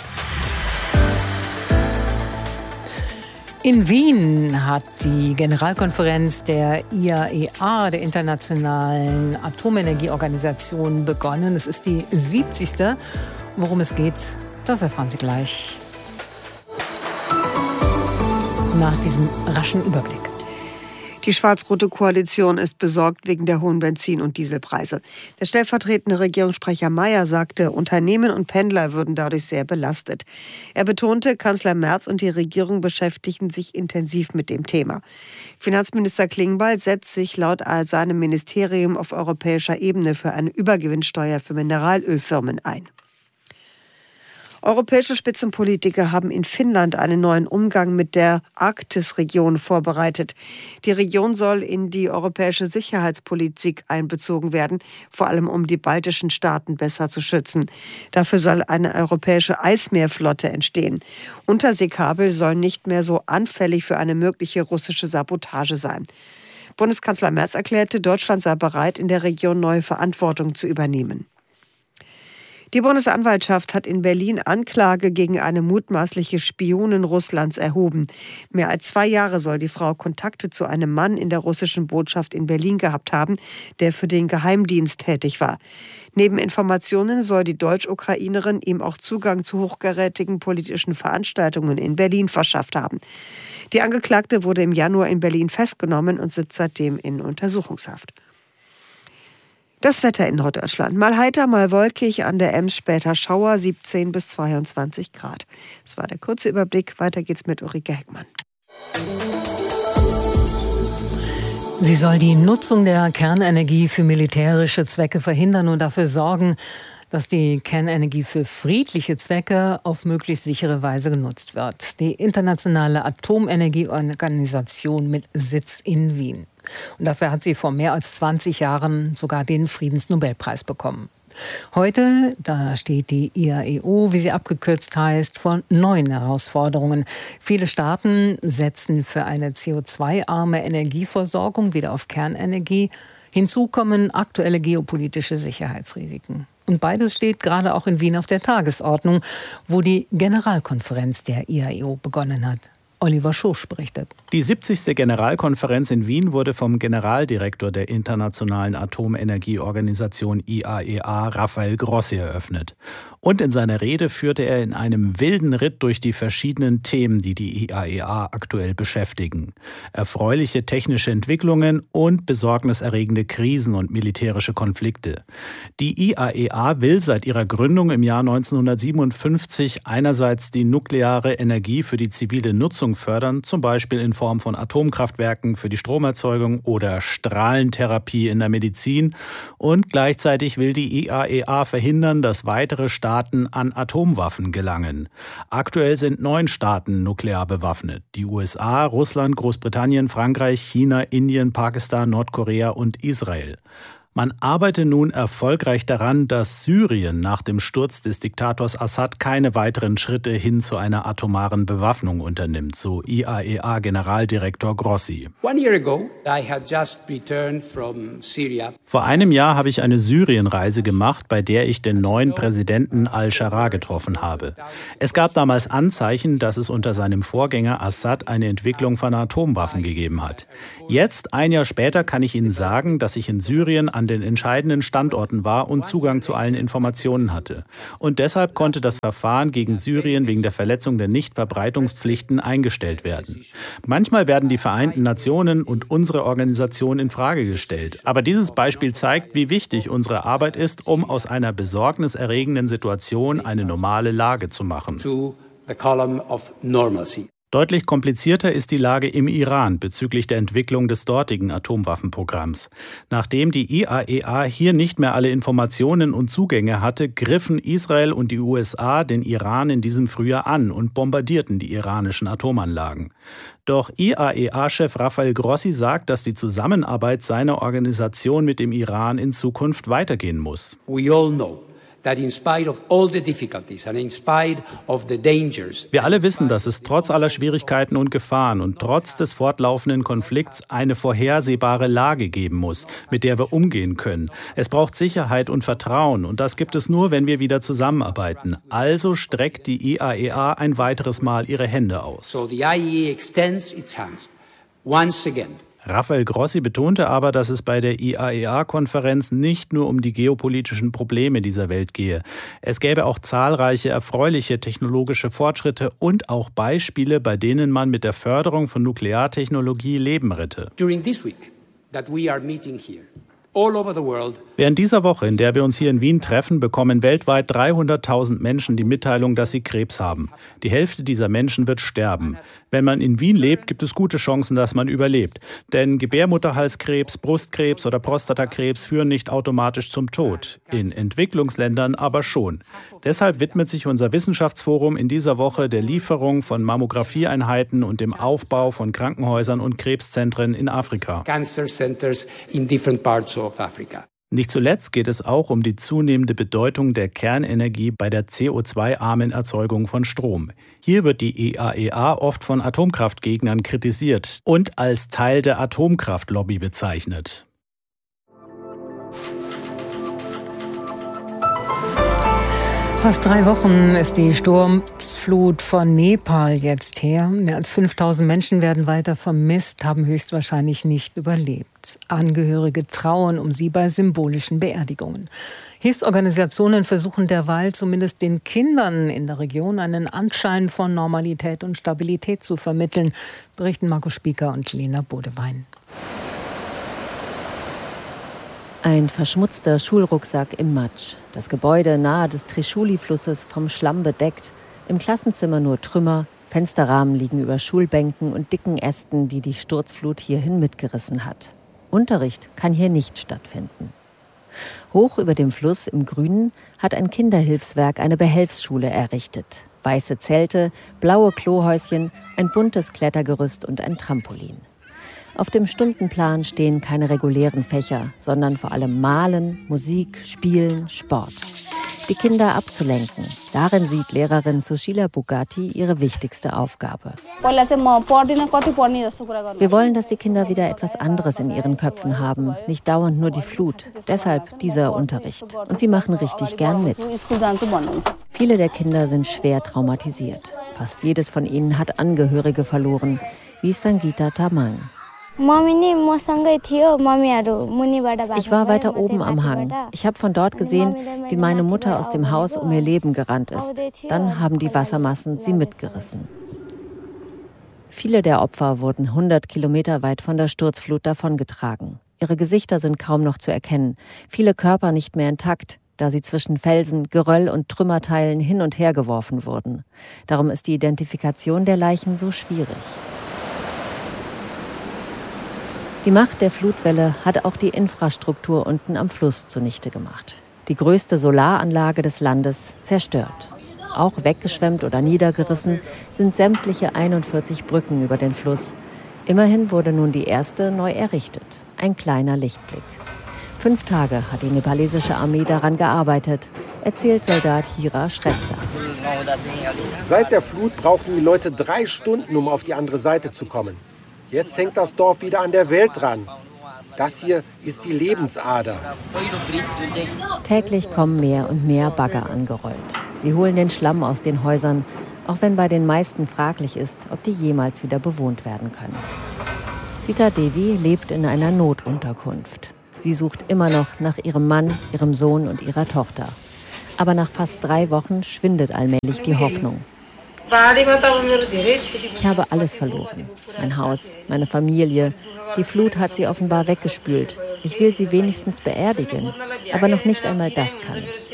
In Wien hat die Generalkonferenz der IAEA, der Internationalen Atomenergieorganisation, begonnen. Es ist die 70. Worum es geht, das erfahren Sie gleich. Nach diesem raschen Überblick. Die schwarz-rote Koalition ist besorgt wegen der hohen Benzin- und Dieselpreise. Der stellvertretende Regierungssprecher Mayer sagte, Unternehmen und Pendler würden dadurch sehr belastet. Er betonte, Kanzler Merz und die Regierung beschäftigen sich intensiv mit dem Thema. Finanzminister Klingbeil setzt sich laut seinem Ministerium auf europäischer Ebene für eine Übergewinnsteuer für Mineralölfirmen ein. Europäische Spitzenpolitiker haben in Finnland einen neuen Umgang mit der Arktisregion vorbereitet. Die Region soll in die europäische Sicherheitspolitik einbezogen werden, vor allem um die baltischen Staaten besser zu schützen. Dafür soll eine europäische Eismeerflotte entstehen. Unterseekabel sollen nicht mehr so anfällig für eine mögliche russische Sabotage sein. Bundeskanzler Merz erklärte, Deutschland sei bereit, in der Region neue Verantwortung zu übernehmen. Die Bundesanwaltschaft hat in Berlin Anklage gegen eine mutmaßliche Spionin Russlands erhoben. Mehr als 2 Jahre soll die Frau Kontakte zu einem Mann in der russischen Botschaft in Berlin gehabt haben, der für den Geheimdienst tätig war. Neben Informationen soll die Deutsch-Ukrainerin ihm auch Zugang zu hochkarätigen politischen Veranstaltungen in Berlin verschafft haben. Die Angeklagte wurde im Januar in Berlin festgenommen und sitzt seitdem in Untersuchungshaft. Das Wetter in Norddeutschland. Mal heiter, mal wolkig, an der Ems später Schauer, 17 bis 22 Grad. Das war der kurze Überblick. Weiter geht's mit Ulrike Heckmann. Sie soll die Nutzung der Kernenergie für militärische Zwecke verhindern und dafür sorgen, dass die Kernenergie für friedliche Zwecke auf möglichst sichere Weise genutzt wird. Die Internationale Atomenergieorganisation mit Sitz in Wien. Und dafür hat sie vor mehr als 20 Jahren sogar den Friedensnobelpreis bekommen. Heute, da steht die IAEO, wie sie abgekürzt heißt, vor neuen Herausforderungen. Viele Staaten setzen für eine CO2-arme Energieversorgung wieder auf Kernenergie. Hinzu kommen aktuelle geopolitische Sicherheitsrisiken. Und beides steht gerade auch in Wien auf der Tagesordnung, wo die Generalkonferenz der IAEO begonnen hat. Oliver Schosch berichtet. Die 70. Generalkonferenz in Wien wurde vom Generaldirektor der Internationalen Atomenergieorganisation IAEA, Rafael Grossi, eröffnet. Und in seiner Rede führte er in einem wilden Ritt durch die verschiedenen Themen, die die IAEA aktuell beschäftigen. Erfreuliche technische Entwicklungen und besorgniserregende Krisen und militärische Konflikte. Die IAEA will seit ihrer Gründung im Jahr 1957 einerseits die nukleare Energie für die zivile Nutzung fördern, zum Beispiel in Form von Atomkraftwerken für die Stromerzeugung oder Strahlentherapie in der Medizin. Und gleichzeitig will die IAEA verhindern, dass weitere Staaten an Atomwaffen gelangen. Aktuell sind 9 Staaten nuklear bewaffnet. Die USA, Russland, Großbritannien, Frankreich, China, Indien, Pakistan, Nordkorea und Israel. Man arbeite nun erfolgreich daran, dass Syrien nach dem Sturz des Diktators Assad keine weiteren Schritte hin zu einer atomaren Bewaffnung unternimmt, so IAEA-Generaldirektor Grossi. Vor einem Jahr habe ich eine Syrienreise gemacht, bei der ich den neuen Präsidenten al-Shara getroffen habe. Es gab damals Anzeichen, dass es unter seinem Vorgänger Assad eine Entwicklung von Atomwaffen gegeben hat. Jetzt, ein Jahr später, kann ich Ihnen sagen, dass ich in Syrien an den entscheidenden Standorten war und Zugang zu allen Informationen hatte. Und deshalb konnte das Verfahren gegen Syrien wegen der Verletzung der Nichtverbreitungspflichten eingestellt werden. Manchmal werden die Vereinten Nationen und unsere Organisation in Frage gestellt. Aber dieses Beispiel zeigt, wie wichtig unsere Arbeit ist, um aus einer besorgniserregenden Situation eine normale Lage zu machen. Deutlich komplizierter ist die Lage im Iran bezüglich der Entwicklung des dortigen Atomwaffenprogramms. Nachdem die IAEA hier nicht mehr alle Informationen und Zugänge hatte, griffen Israel und die USA den Iran in diesem Frühjahr an und bombardierten die iranischen Atomanlagen. Doch IAEA-Chef Rafael Grossi sagt, dass die Zusammenarbeit seiner Organisation mit dem Iran in Zukunft weitergehen muss. Wir alle wissen, dass es trotz aller Schwierigkeiten und Gefahren und trotz des fortlaufenden Konflikts eine vorhersehbare Lage geben muss, mit der wir umgehen können. Es braucht Sicherheit und Vertrauen und das gibt es nur, wenn wir wieder zusammenarbeiten. Also streckt die IAEA ein weiteres Mal ihre Hände aus. Rafael Grossi betonte aber, dass es bei der IAEA-Konferenz nicht nur um die geopolitischen Probleme dieser Welt gehe. Es gäbe auch zahlreiche erfreuliche technologische Fortschritte und auch Beispiele, bei denen man mit der Förderung von Nukleartechnologie Leben rette. Während dieser Woche, in der wir uns hier in Wien treffen, bekommen weltweit 300.000 Menschen die Mitteilung, dass sie Krebs haben. Die Hälfte dieser Menschen wird sterben. Wenn man in Wien lebt, gibt es gute Chancen, dass man überlebt. Denn Gebärmutterhalskrebs, Brustkrebs oder Prostatakrebs führen nicht automatisch zum Tod. In Entwicklungsländern aber schon. Deshalb widmet sich unser Wissenschaftsforum in dieser Woche der Lieferung von Mammographieeinheiten und dem Aufbau von Krankenhäusern und Krebszentren in Afrika. Nicht zuletzt geht es auch um die zunehmende Bedeutung der Kernenergie bei der CO2-armen Erzeugung von Strom. Hier wird die IAEA oft von Atomkraftgegnern kritisiert und als Teil der Atomkraftlobby bezeichnet. Fast 3 Wochen ist die Sturzflut von Nepal jetzt her. Mehr als 5.000 Menschen werden weiter vermisst, haben höchstwahrscheinlich nicht überlebt. Angehörige trauern um sie bei symbolischen Beerdigungen. Hilfsorganisationen versuchen derweil zumindest den Kindern in der Region einen Anschein von Normalität und Stabilität zu vermitteln, berichten Markus Spieker und Lena Bodewein. Ein verschmutzter Schulrucksack im Matsch. Das Gebäude nahe des Trishuli-Flusses vom Schlamm bedeckt. Im Klassenzimmer nur Trümmer. Fensterrahmen liegen über Schulbänken und dicken Ästen, die die Sturzflut hierhin mitgerissen hat. Unterricht kann hier nicht stattfinden. Hoch über dem Fluss im Grünen hat ein Kinderhilfswerk eine Behelfsschule errichtet. Weiße Zelte, blaue Klohäuschen, ein buntes Klettergerüst und ein Trampolin. Auf dem Stundenplan stehen keine regulären Fächer, sondern vor allem Malen, Musik, Spielen, Sport. Die Kinder abzulenken, darin sieht Lehrerin Sushila Bugatti ihre wichtigste Aufgabe. Wir wollen, dass die Kinder wieder etwas anderes in ihren Köpfen haben, nicht dauernd nur die Flut. Deshalb dieser Unterricht. Und sie machen richtig gern mit. Viele der Kinder sind schwer traumatisiert. Fast jedes von ihnen hat Angehörige verloren, wie Sangeeta Tamang. Ich war weiter oben am Hang. Ich habe von dort gesehen, wie meine Mutter aus dem Haus um ihr Leben gerannt ist. Dann haben die Wassermassen sie mitgerissen. Viele der Opfer wurden 100 Kilometer weit von der Sturzflut davongetragen. Ihre Gesichter sind kaum noch zu erkennen, viele Körper nicht mehr intakt, da sie zwischen Felsen, Geröll und Trümmerteilen hin und her geworfen wurden. Darum ist die Identifikation der Leichen so schwierig. Die Macht der Flutwelle hat auch die Infrastruktur unten am Fluss zunichte gemacht. Die größte Solaranlage des Landes zerstört. Auch weggeschwemmt oder niedergerissen sind sämtliche 41 Brücken über den Fluss. Immerhin wurde nun die erste neu errichtet. Ein kleiner Lichtblick. 5 Tage hat die nepalesische Armee daran gearbeitet, erzählt Soldat Hira Shrestha. Seit der Flut brauchten die Leute 3 Stunden, um auf die andere Seite zu kommen. Jetzt hängt das Dorf wieder an der Welt dran. Das hier ist die Lebensader. Täglich kommen mehr und mehr Bagger angerollt. Sie holen den Schlamm aus den Häusern, auch wenn bei den meisten fraglich ist, ob die jemals wieder bewohnt werden können. Sita Devi lebt in einer Notunterkunft. Sie sucht immer noch nach ihrem Mann, ihrem Sohn und ihrer Tochter. Aber nach fast 3 Wochen schwindet allmählich die Hoffnung. Ich habe alles verloren. Mein Haus, meine Familie. Die Flut hat sie offenbar weggespült. Ich will sie wenigstens beerdigen. Aber noch nicht einmal das kann ich.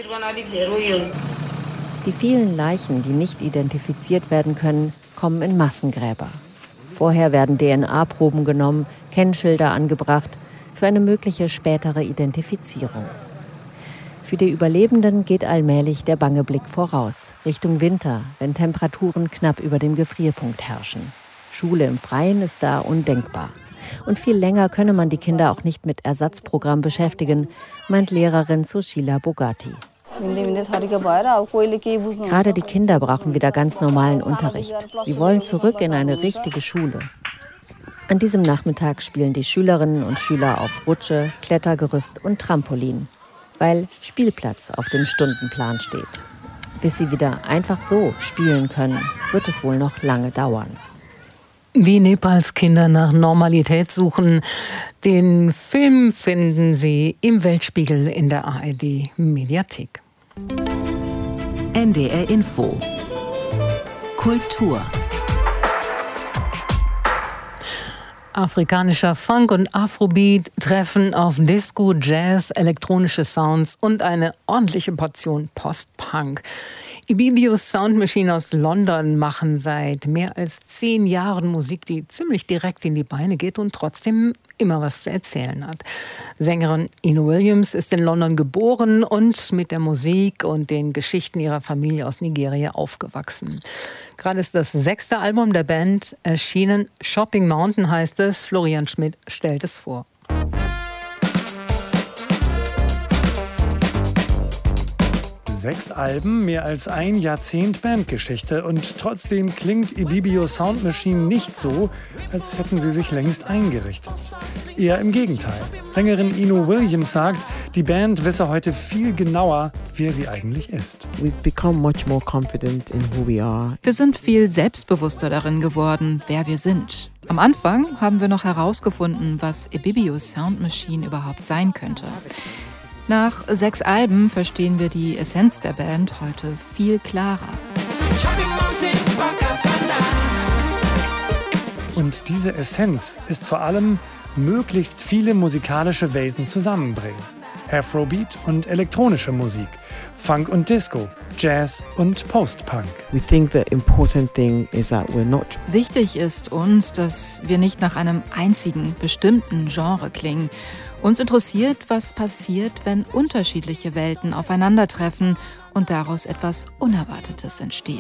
Die vielen Leichen, die nicht identifiziert werden können, kommen in Massengräber. Vorher werden DNA-Proben genommen, Kennschilder angebracht für eine mögliche spätere Identifizierung. Für die Überlebenden geht allmählich der bange Blick voraus, Richtung Winter, wenn Temperaturen knapp über dem Gefrierpunkt herrschen. Schule im Freien ist da undenkbar. Und viel länger könne man die Kinder auch nicht mit Ersatzprogramm beschäftigen, meint Lehrerin Sushila Bogati. Gerade die Kinder brauchen wieder ganz normalen Unterricht. Sie wollen zurück in eine richtige Schule. An diesem Nachmittag spielen die Schülerinnen und Schüler auf Rutsche, Klettergerüst und Trampolin, weil Spielplatz auf dem Stundenplan steht. Bis sie wieder einfach so spielen können, wird es wohl noch lange dauern. Wie Nepals Kinder nach Normalität suchen, den Film finden Sie im Weltspiegel in der ARD-Mediathek. NDR Info. Kultur. Afrikanischer Funk und Afrobeat treffen auf Disco, Jazz, elektronische Sounds und eine ordentliche Portion Post-Punk. Ibibius Sound Machine aus London machen seit mehr als 10 Jahren Musik, die ziemlich direkt in die Beine geht und trotzdem immer was zu erzählen hat. Sängerin Ino Williams ist in London geboren und mit der Musik und den Geschichten ihrer Familie aus Nigeria aufgewachsen. Gerade ist das 6. Album der Band erschienen. Shopping Mountain heißt es. Florian Schmidt stellt es vor. 6 Alben, mehr als ein Jahrzehnt Bandgeschichte und trotzdem klingt Ibibio Sound Machine nicht so, als hätten sie sich längst eingerichtet. Eher im Gegenteil. Sängerin Ino Williams sagt, die Band wisse heute viel genauer, wer sie eigentlich ist. Wir sind viel selbstbewusster darin geworden, wer wir sind. Am Anfang haben wir noch herausgefunden, was Ibibios Sound Machine überhaupt sein könnte. Nach 6 Alben verstehen wir die Essenz der Band heute viel klarer. Und diese Essenz ist vor allem, möglichst viele musikalische Welten zusammenbringen. Afrobeat und elektronische Musik, Funk und Disco, Jazz und Post-Punk. Wichtig ist uns, dass wir nicht nach einem einzigen bestimmten Genre klingen. Uns interessiert, was passiert, wenn unterschiedliche Welten aufeinandertreffen und daraus etwas Unerwartetes entsteht.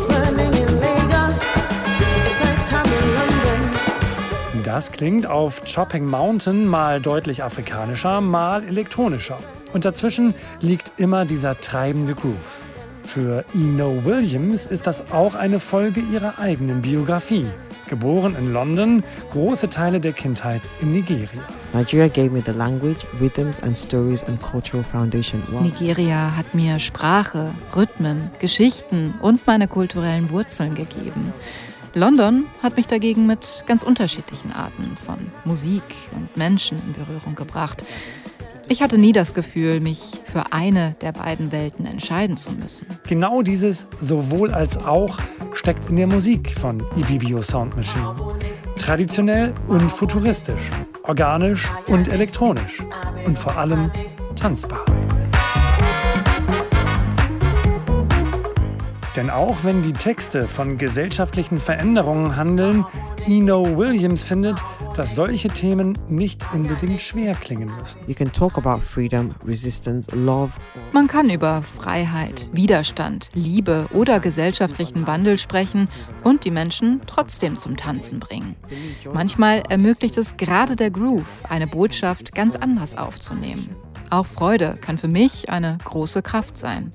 Das klingt auf Chopping Mountain mal deutlich afrikanischer, mal elektronischer. Und dazwischen liegt immer dieser treibende Groove. Für Ino Williams ist das auch eine Folge ihrer eigenen Biografie. Geboren in London, große Teile der Kindheit in Nigeria. Nigeria hat mir Sprache, Rhythmen, Geschichten und meine kulturellen Wurzeln gegeben. London hat mich dagegen mit ganz unterschiedlichen Arten von Musik und Menschen in Berührung gebracht. Ich hatte nie das Gefühl, mich für eine der beiden Welten entscheiden zu müssen. Genau dieses sowohl als auch steckt in der Musik von Ibibio Sound Machine. Traditionell und futuristisch, organisch und elektronisch und vor allem tanzbar. Denn auch wenn die Texte von gesellschaftlichen Veränderungen handeln, Eno Williams findet, dass solche Themen nicht unbedingt schwer klingen müssen. You can talk about freedom, resistance, love. Man kann über Freiheit, Widerstand, Liebe oder gesellschaftlichen Wandel sprechen und die Menschen trotzdem zum Tanzen bringen. Manchmal ermöglicht es gerade der Groove, eine Botschaft ganz anders aufzunehmen. Auch Freude kann für mich eine große Kraft sein.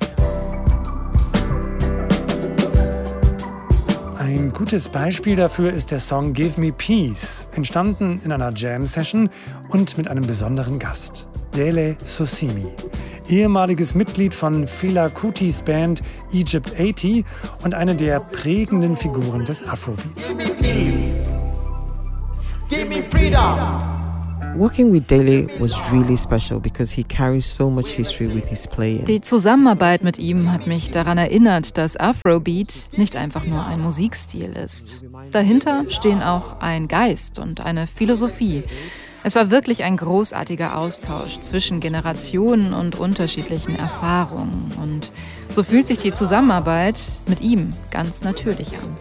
Ein gutes Beispiel dafür ist der Song Give Me Peace, entstanden in einer Jam-Session und mit einem besonderen Gast, Lele Sosimi, ehemaliges Mitglied von Fela Kutis Band Egypt 80 und eine der prägenden Figuren des Afrobeat. Give me peace. Give me freedom. Working with Dele was really special because he carries so much history with his playing. Die Zusammenarbeit mit ihm hat mich daran erinnert, dass Afrobeat nicht einfach nur ein Musikstil ist. Dahinter stehen auch ein Geist und eine Philosophie. Es war wirklich ein großartiger Austausch zwischen Generationen und unterschiedlichen Erfahrungen. Und so fühlt sich die Zusammenarbeit mit ihm ganz natürlich an.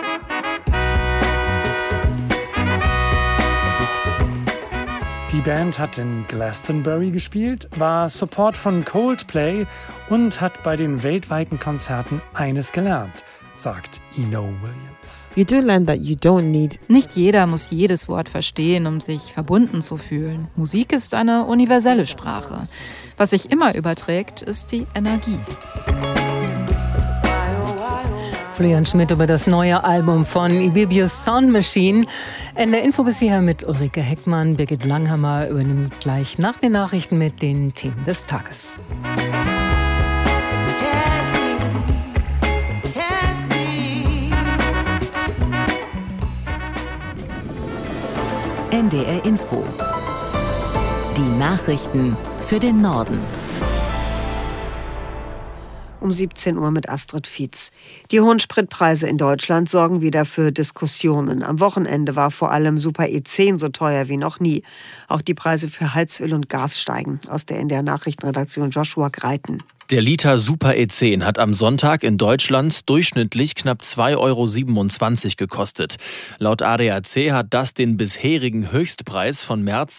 Die Band hat in Glastonbury gespielt, war Support von Coldplay und hat bei den weltweiten Konzerten eines gelernt, sagt Eno Williams. You do learn that you don't need. Nicht jeder muss jedes Wort verstehen, um sich verbunden zu fühlen. Musik ist eine universelle Sprache. Was sich immer überträgt, ist die Energie. Florian Schmidt über das neue Album von Ibibio Sound Machine. In der Info bisher mit Ulrike Heckmann. Birgit Langhammer übernimmt gleich nach den Nachrichten mit den Themen des Tages. NDR Info. Die Nachrichten für den Norden. Um 17 Uhr mit Astrid Fietz. Die hohen Spritpreise in Deutschland sorgen wieder für Diskussionen. Am Wochenende war vor allem Super E10 so teuer wie noch nie. Auch die Preise für Heizöl und Gas steigen. Aus der NDR Nachrichtenredaktion Joshua Greiten. Der Liter Super E10 hat am Sonntag in Deutschland durchschnittlich knapp 2,27 € gekostet. Laut ADAC hat das den bisherigen Höchstpreis von März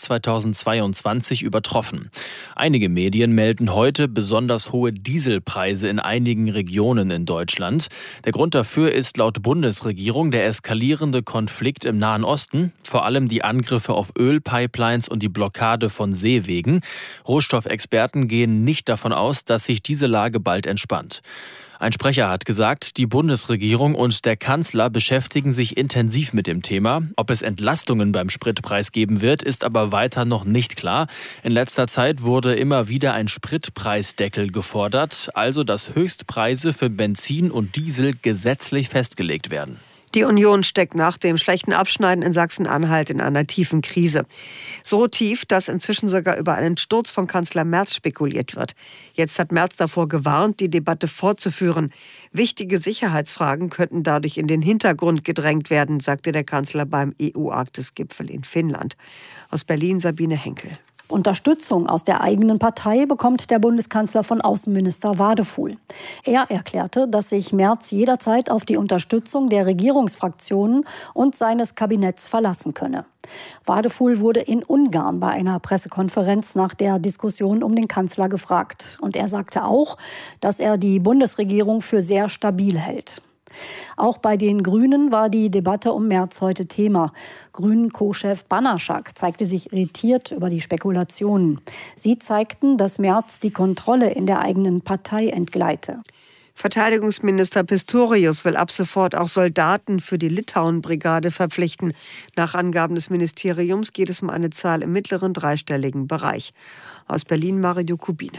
2022 übertroffen. Einige Medien melden heute besonders hohe Dieselpreise in einigen Regionen in Deutschland. Der Grund dafür ist laut Bundesregierung der eskalierende Konflikt im Nahen Osten, vor allem die Angriffe auf Ölpipelines und die Blockade von Seewegen. Rohstoffexperten gehen nicht davon aus, dass sich diese Lage bald entspannt. Ein Sprecher hat gesagt, die Bundesregierung und der Kanzler beschäftigen sich intensiv mit dem Thema. Ob es Entlastungen beim Spritpreis geben wird, ist aber weiter noch nicht klar. In letzter Zeit wurde immer wieder ein Spritpreisdeckel gefordert, also dass Höchstpreise für Benzin und Diesel gesetzlich festgelegt werden. Die Union steckt nach dem schlechten Abschneiden in Sachsen-Anhalt in einer tiefen Krise. So tief, dass inzwischen sogar über einen Sturz von Kanzler Merz spekuliert wird. Jetzt hat Merz davor gewarnt, die Debatte fortzuführen. Wichtige Sicherheitsfragen könnten dadurch in den Hintergrund gedrängt werden, sagte der Kanzler beim EU-Arktis-Gipfel in Finnland. Aus Berlin Sabine Henkel. Unterstützung aus der eigenen Partei bekommt der Bundeskanzler von Außenminister Wadefuhl. Er erklärte, dass sich Merz jederzeit auf die Unterstützung der Regierungsfraktionen und seines Kabinetts verlassen könne. Wadefuhl wurde in Ungarn bei einer Pressekonferenz nach der Diskussion um den Kanzler gefragt. Und er sagte auch, dass er die Bundesregierung für sehr stabil hält. Auch bei den Grünen war die Debatte um Merz heute Thema. Grünen-Co-Chef Banaschak zeigte sich irritiert über die Spekulationen. Sie zeigten, dass Merz die Kontrolle in der eigenen Partei entgleite. Verteidigungsminister Pistorius will ab sofort auch Soldaten für die Litauen-Brigade verpflichten. Nach Angaben des Ministeriums geht es um eine Zahl im mittleren dreistelligen Bereich. Aus Berlin Mario Kubina.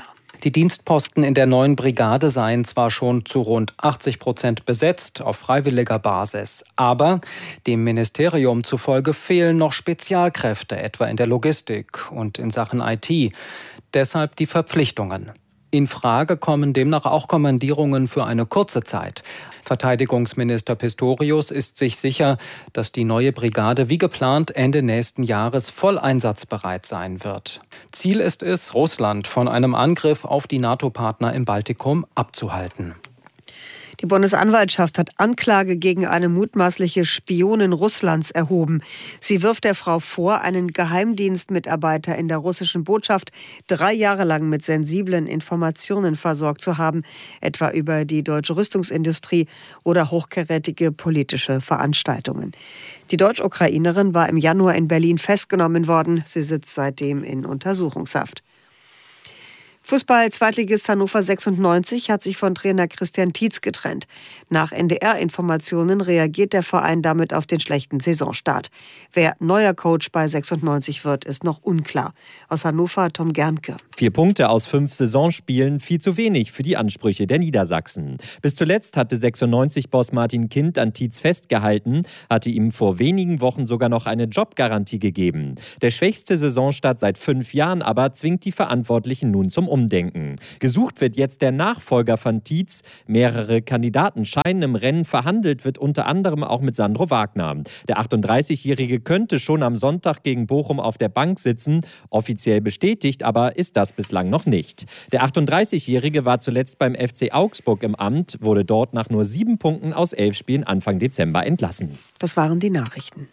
Die Dienstposten in der neuen Brigade seien zwar schon zu rund 80% besetzt auf freiwilliger Basis, aber dem Ministerium zufolge fehlen noch Spezialkräfte, etwa in der Logistik und in Sachen IT. Deshalb die Verpflichtungen. In Frage kommen demnach auch Kommandierungen für eine kurze Zeit. Verteidigungsminister Pistorius ist sich sicher, dass die neue Brigade wie geplant Ende nächsten Jahres voll einsatzbereit sein wird. Ziel ist es, Russland von einem Angriff auf die NATO-Partner im Baltikum abzuhalten. Die Bundesanwaltschaft hat Anklage gegen eine mutmaßliche Spionin Russlands erhoben. Sie wirft der Frau vor, einen Geheimdienstmitarbeiter in der russischen Botschaft 3 Jahre lang mit sensiblen Informationen versorgt zu haben, etwa über die deutsche Rüstungsindustrie oder hochkarätige politische Veranstaltungen. Die Deutsch-Ukrainerin war im Januar in Berlin festgenommen worden. Sie sitzt seitdem in Untersuchungshaft. Fußball-Zweitligist Hannover 96 hat sich von Trainer Christian Tietz getrennt. Nach NDR-Informationen reagiert der Verein damit auf den schlechten Saisonstart. Wer neuer Coach bei 96 wird, ist noch unklar. Aus Hannover Tom Gernke. 4 Punkte aus 5 Saisonspielen, viel zu wenig für die Ansprüche der Niedersachsen. Bis zuletzt hatte 96-Boss Martin Kind an Tietz festgehalten, hatte ihm vor wenigen Wochen sogar noch eine Jobgarantie gegeben. Der schwächste Saisonstart seit 5 Jahren aber zwingt die Verantwortlichen nun zum Umdenken. Gesucht wird jetzt der Nachfolger von Tietz. Mehrere Kandidaten scheinen im Rennen, verhandelt wird unter anderem auch mit Sandro Wagner. Der 38-Jährige könnte schon am Sonntag gegen Bochum auf der Bank sitzen. Offiziell bestätigt aber ist das bislang noch nicht. Der 38-Jährige war zuletzt beim FC Augsburg im Amt, wurde dort nach nur 7 Punkten aus 11 Spielen Anfang Dezember entlassen. Das waren die Nachrichten.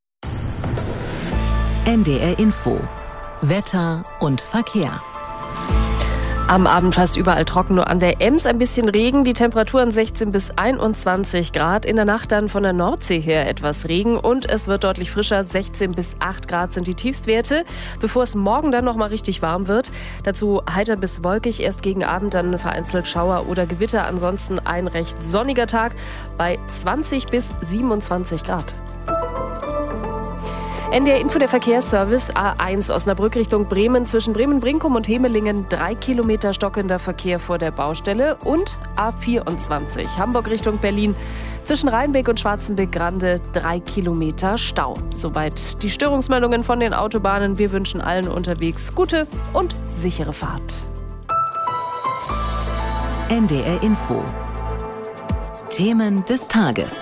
NDR Info. Wetter und Verkehr. Am Abend fast überall trocken, nur an der Ems ein bisschen Regen. Die Temperaturen 16 bis 21 Grad. In der Nacht dann von der Nordsee her etwas Regen und es wird deutlich frischer. 16 bis 8 Grad sind die Tiefstwerte, bevor es morgen dann noch mal richtig warm wird. Dazu heiter bis wolkig, erst gegen Abend dann vereinzelt Schauer oder Gewitter. Ansonsten ein recht sonniger Tag bei 20 bis 27 Grad. NDR Info, der Verkehrsservice A1 Osnabrück Richtung Bremen. Zwischen Bremen-Brinkum und Hemelingen 3 Kilometer stockender Verkehr vor der Baustelle. Und A24 Hamburg Richtung Berlin. Zwischen Rheinbeck und Schwarzenbeck-Grande 3 Kilometer Stau. Soweit die Störungsmeldungen von den Autobahnen. Wir wünschen allen unterwegs gute und sichere Fahrt. NDR Info. Themen des Tages.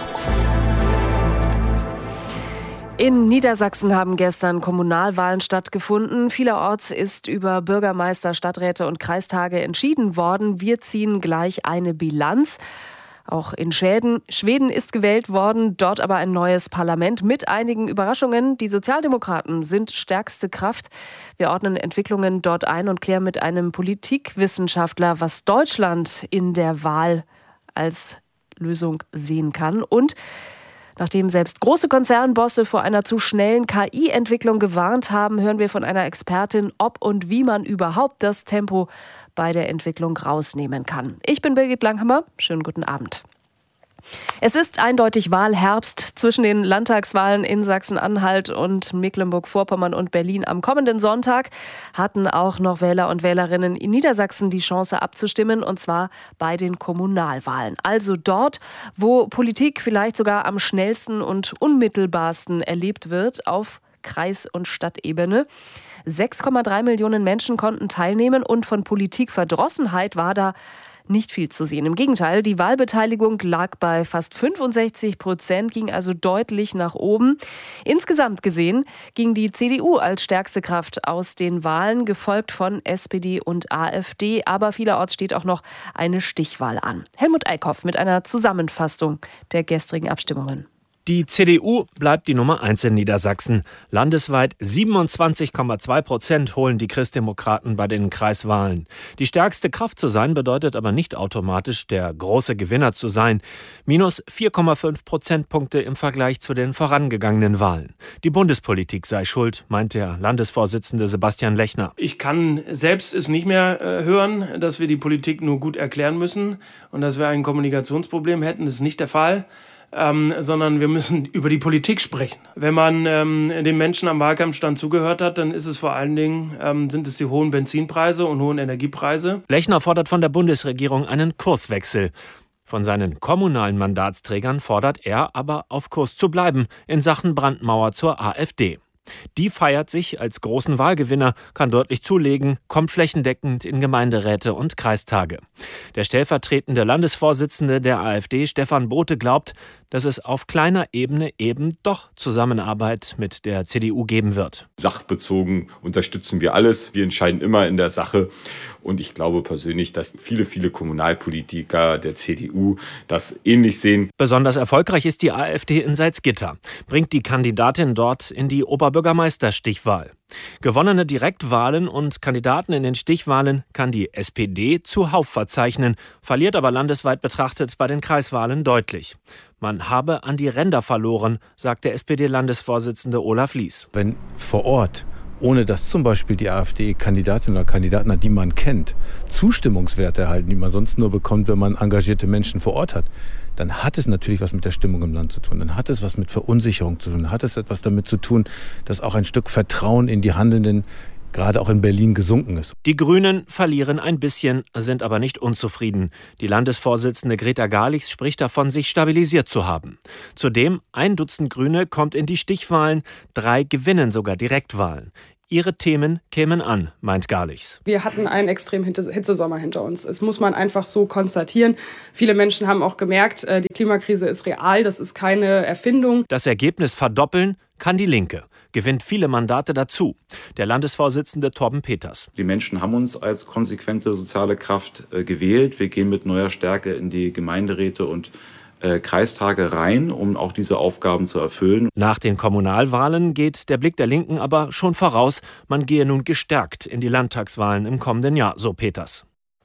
In Niedersachsen haben gestern Kommunalwahlen stattgefunden. Vielerorts ist über Bürgermeister, Stadträte und Kreistage entschieden worden. Wir ziehen gleich eine Bilanz. Auch in Schweden ist gewählt worden, dort aber ein neues Parlament mit einigen Überraschungen. Die Sozialdemokraten sind stärkste Kraft. Wir ordnen Entwicklungen dort ein und klären mit einem Politikwissenschaftler, was Deutschland in der Wahl als Lösung sehen kann. Und nachdem selbst große Konzernbosse vor einer zu schnellen KI-Entwicklung gewarnt haben, hören wir von einer Expertin, ob und wie man überhaupt das Tempo bei der Entwicklung rausnehmen kann. Ich bin Birgit Langhammer. Schönen guten Abend. Es ist eindeutig Wahlherbst. Zwischen den Landtagswahlen in Sachsen-Anhalt und Mecklenburg-Vorpommern und Berlin am kommenden Sonntag hatten auch noch Wähler und Wählerinnen in Niedersachsen die Chance abzustimmen, und zwar bei den Kommunalwahlen. Also dort, wo Politik vielleicht sogar am schnellsten und unmittelbarsten erlebt wird, auf Kreis- und Stadtebene. 6,3 Millionen Menschen konnten teilnehmen und von Politikverdrossenheit war da nicht viel zu sehen. Im Gegenteil, die Wahlbeteiligung lag bei fast 65%, ging also deutlich nach oben. Insgesamt gesehen ging die CDU als stärkste Kraft aus den Wahlen, gefolgt von SPD und AfD. Aber vielerorts steht auch noch eine Stichwahl an. Helmut Eickhoff mit einer Zusammenfassung der gestrigen Abstimmungen. Die CDU bleibt die Nummer 1 in Niedersachsen. Landesweit 27,2% holen die Christdemokraten bei den Kreiswahlen. Die stärkste Kraft zu sein bedeutet aber nicht automatisch, der große Gewinner zu sein. Minus 4,5 Prozentpunkte im Vergleich zu den vorangegangenen Wahlen. Die Bundespolitik sei schuld, meint der Landesvorsitzende Sebastian Lechner. Ich kann selbst es nicht mehr hören, dass wir die Politik nur gut erklären müssen und dass wir ein Kommunikationsproblem hätten. Das ist nicht der Fall. sondern wir müssen über die Politik sprechen. Wenn man den Menschen am Wahlkampfstand zugehört hat, dann ist es vor allen Dingen, sind es die hohen Benzinpreise und hohen Energiepreise. Lechner fordert von der Bundesregierung einen Kurswechsel. Von seinen kommunalen Mandatsträgern fordert er aber, auf Kurs zu bleiben in Sachen Brandmauer zur AfD. Die feiert sich als großen Wahlgewinner, kann deutlich zulegen, kommt flächendeckend in Gemeinderäte und Kreistage. Der stellvertretende Landesvorsitzende der AfD, Stefan Bothe, glaubt, dass es auf kleiner Ebene eben doch Zusammenarbeit mit der CDU geben wird. Sachbezogen unterstützen wir alles. Wir entscheiden immer in der Sache. Und ich glaube persönlich, dass viele Kommunalpolitiker der CDU das ähnlich sehen. Besonders erfolgreich ist die AfD in Salzgitter, bringt die Kandidatin dort in die Oberbürgermeisterstichwahl. Gewonnene Direktwahlen und Kandidaten in den Stichwahlen kann die SPD zuhauf verzeichnen, verliert aber landesweit betrachtet bei den Kreiswahlen deutlich. Man habe an die Ränder verloren, sagt der SPD-Landesvorsitzende Olaf Lies. Wenn vor Ort, ohne dass zum Beispiel die AfD-Kandidatin oder Kandidaten hat, die man kennt, Zustimmungswerte erhalten, die man sonst nur bekommt, wenn man engagierte Menschen vor Ort hat, dann hat es natürlich was mit der Stimmung im Land zu tun. Dann hat es was mit Verunsicherung zu tun. Dann hat es etwas damit zu tun, dass auch ein Stück Vertrauen in die Handelnden gerade auch in Berlin gesunken ist. Die Grünen verlieren ein bisschen, sind aber nicht unzufrieden. Die Landesvorsitzende Greta Garlichs spricht davon, sich stabilisiert zu haben. Zudem 1 Dutzend Grüne kommt in die Stichwahlen, 3 gewinnen sogar Direktwahlen. Ihre Themen kämen an, meint Garlichs. Wir hatten einen extremen Hitzesommer hinter uns. Das muss man einfach so konstatieren. Viele Menschen haben auch gemerkt, die Klimakrise ist real, das ist keine Erfindung. Das Ergebnis verdoppeln kann die Linke, gewinnt viele Mandate dazu. Der Landesvorsitzende Torben Peters. Die Menschen haben uns als konsequente soziale Kraft gewählt. Wir gehen mit neuer Stärke in die Gemeinderäte und Kreistage rein, um auch diese Aufgaben zu erfüllen. Nach den Kommunalwahlen geht der Blick der Linken aber schon voraus. Man gehe nun gestärkt in die Landtagswahlen im kommenden Jahr, so Peters.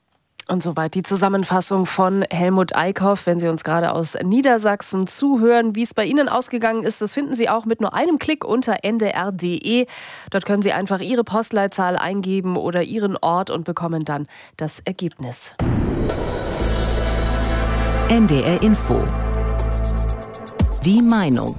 Und soweit die Zusammenfassung von Helmut Eickhoff. Wenn Sie uns gerade aus Niedersachsen zuhören, wie es bei Ihnen ausgegangen ist, das finden Sie auch mit nur einem Klick unter ndr.de. Dort können Sie einfach Ihre Postleitzahl eingeben oder Ihren Ort und bekommen dann das Ergebnis. NDR Info. Die Meinung.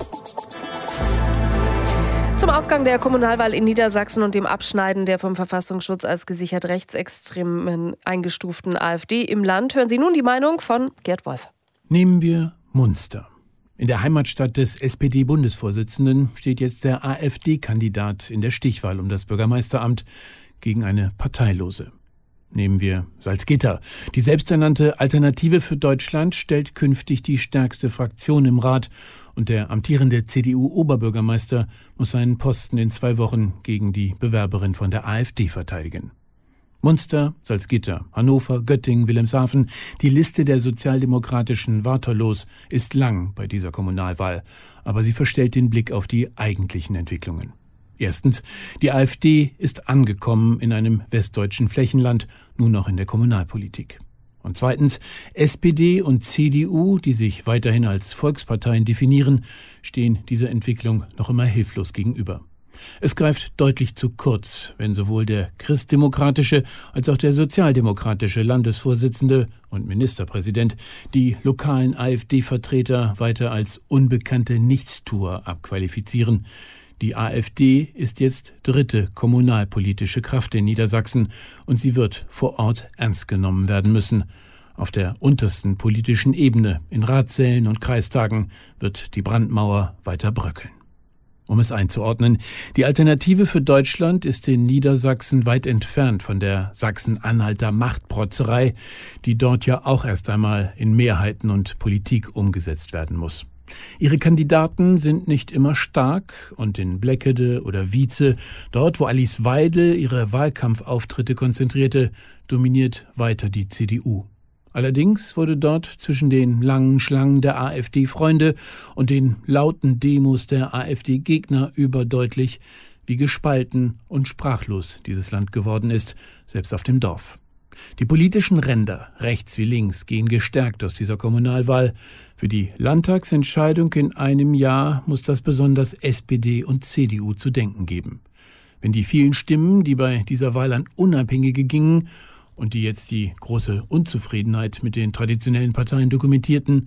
Zum Ausgang der Kommunalwahl in Niedersachsen und dem Abschneiden der vom Verfassungsschutz als gesichert rechtsextremen eingestuften AfD im Land hören Sie nun die Meinung von Gerd Wolf. Nehmen wir Munster. In der Heimatstadt des SPD-Bundesvorsitzenden steht jetzt der AfD-Kandidat in der Stichwahl um das Bürgermeisteramt gegen eine Parteilose. Nehmen wir Salzgitter. Die selbsternannte Alternative für Deutschland stellt künftig die stärkste Fraktion im Rat und der amtierende CDU-Oberbürgermeister muss seinen Posten in 2 Wochen gegen die Bewerberin von der AfD verteidigen. Munster, Salzgitter, Hannover, Göttingen, Wilhelmshaven. Die Liste der sozialdemokratischen Waterloos ist lang bei dieser Kommunalwahl, aber sie verstellt den Blick auf die eigentlichen Entwicklungen. Erstens, die AfD ist angekommen in einem westdeutschen Flächenland, nun noch in der Kommunalpolitik. Und zweitens, SPD und CDU, die sich weiterhin als Volksparteien definieren, stehen dieser Entwicklung noch immer hilflos gegenüber. Es greift deutlich zu kurz, wenn sowohl der christdemokratische als auch der sozialdemokratische Landesvorsitzende und Ministerpräsident die lokalen AfD-Vertreter weiter als unbekannte Nichtstuer abqualifizieren. Die AfD ist jetzt 3. kommunalpolitische Kraft in Niedersachsen und sie wird vor Ort ernst genommen werden müssen. Auf der untersten politischen Ebene, in Ratssälen und Kreistagen, wird die Brandmauer weiter bröckeln. Um es einzuordnen, die Alternative für Deutschland ist in Niedersachsen weit entfernt von der Sachsen-Anhalter Machtprotzerei, die dort ja auch erst einmal in Mehrheiten und Politik umgesetzt werden muss. Ihre Kandidaten sind nicht immer stark und in Bleckede oder Wietze, dort wo Alice Weidel ihre Wahlkampfauftritte konzentrierte, dominiert weiter die CDU. Allerdings wurde dort zwischen den langen Schlangen der AfD-Freunde und den lauten Demos der AfD-Gegner überdeutlich, wie gespalten und sprachlos dieses Land geworden ist, selbst auf dem Dorf. Die politischen Ränder, rechts wie links, gehen gestärkt aus dieser Kommunalwahl. Für die Landtagsentscheidung in einem Jahr muss das besonders SPD und CDU zu denken geben. Wenn die vielen Stimmen, die bei dieser Wahl an Unabhängige gingen und die jetzt die große Unzufriedenheit mit den traditionellen Parteien dokumentierten,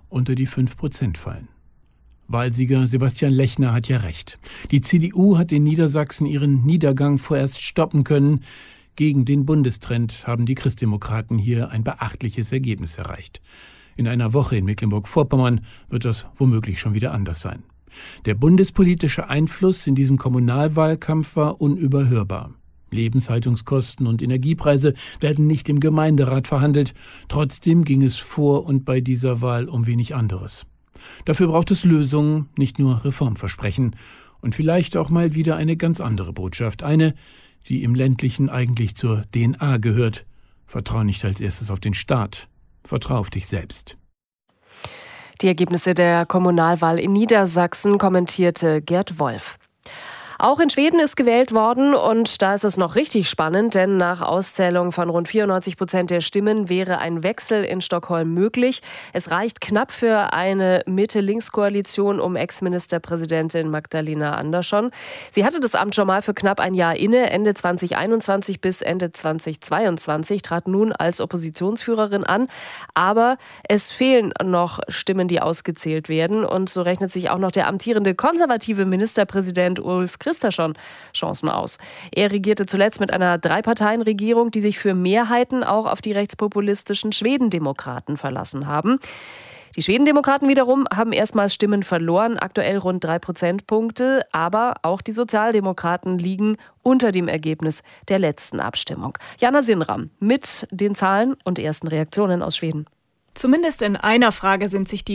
unter die 5% fallen. Wahlsieger Sebastian Lechner hat ja recht. Die CDU hat in Niedersachsen ihren Niedergang vorerst stoppen können. Gegen den Bundestrend haben die Christdemokraten hier ein beachtliches Ergebnis erreicht. In einer Woche in Mecklenburg-Vorpommern wird das womöglich schon wieder anders sein. Der bundespolitische Einfluss in diesem Kommunalwahlkampf war unüberhörbar. Lebenshaltungskosten und Energiepreise werden nicht im Gemeinderat verhandelt. Trotzdem ging es vor und bei dieser Wahl um wenig anderes. Dafür braucht es Lösungen, nicht nur Reformversprechen. Und vielleicht auch mal wieder eine ganz andere Botschaft. Eine, die im Ländlichen eigentlich zur DNA gehört. Vertrau nicht als erstes auf den Staat. Vertrau auf dich selbst. Die Ergebnisse der Kommunalwahl in Niedersachsen kommentierte Gerd Wolf. Auch in Schweden ist gewählt worden und da ist es noch richtig spannend, denn nach Auszählung von rund 94% der Stimmen wäre ein Wechsel in Stockholm möglich. Es reicht knapp für eine Mitte-Links-Koalition um Ex-Ministerpräsidentin Magdalena Andersson. Sie hatte das Amt schon mal für knapp ein Jahr inne, Ende 2021 bis Ende 2022, trat nun als Oppositionsführerin an. Aber es fehlen noch Stimmen, die ausgezählt werden und so rechnet sich auch noch der amtierende konservative Ministerpräsident Ulf Kristersson Chancen aus. Er regierte zuletzt mit einer 3-Parteien-Regierung, die sich für Mehrheiten auch auf die rechtspopulistischen Schwedendemokraten verlassen haben. Die Schwedendemokraten wiederum haben erstmals Stimmen verloren, aktuell rund 3 Prozentpunkte, aber auch die Sozialdemokraten liegen unter dem Ergebnis der letzten Abstimmung. Jana Sinram mit den Zahlen und ersten Reaktionen aus Schweden. Zumindest in einer Frage sind sich die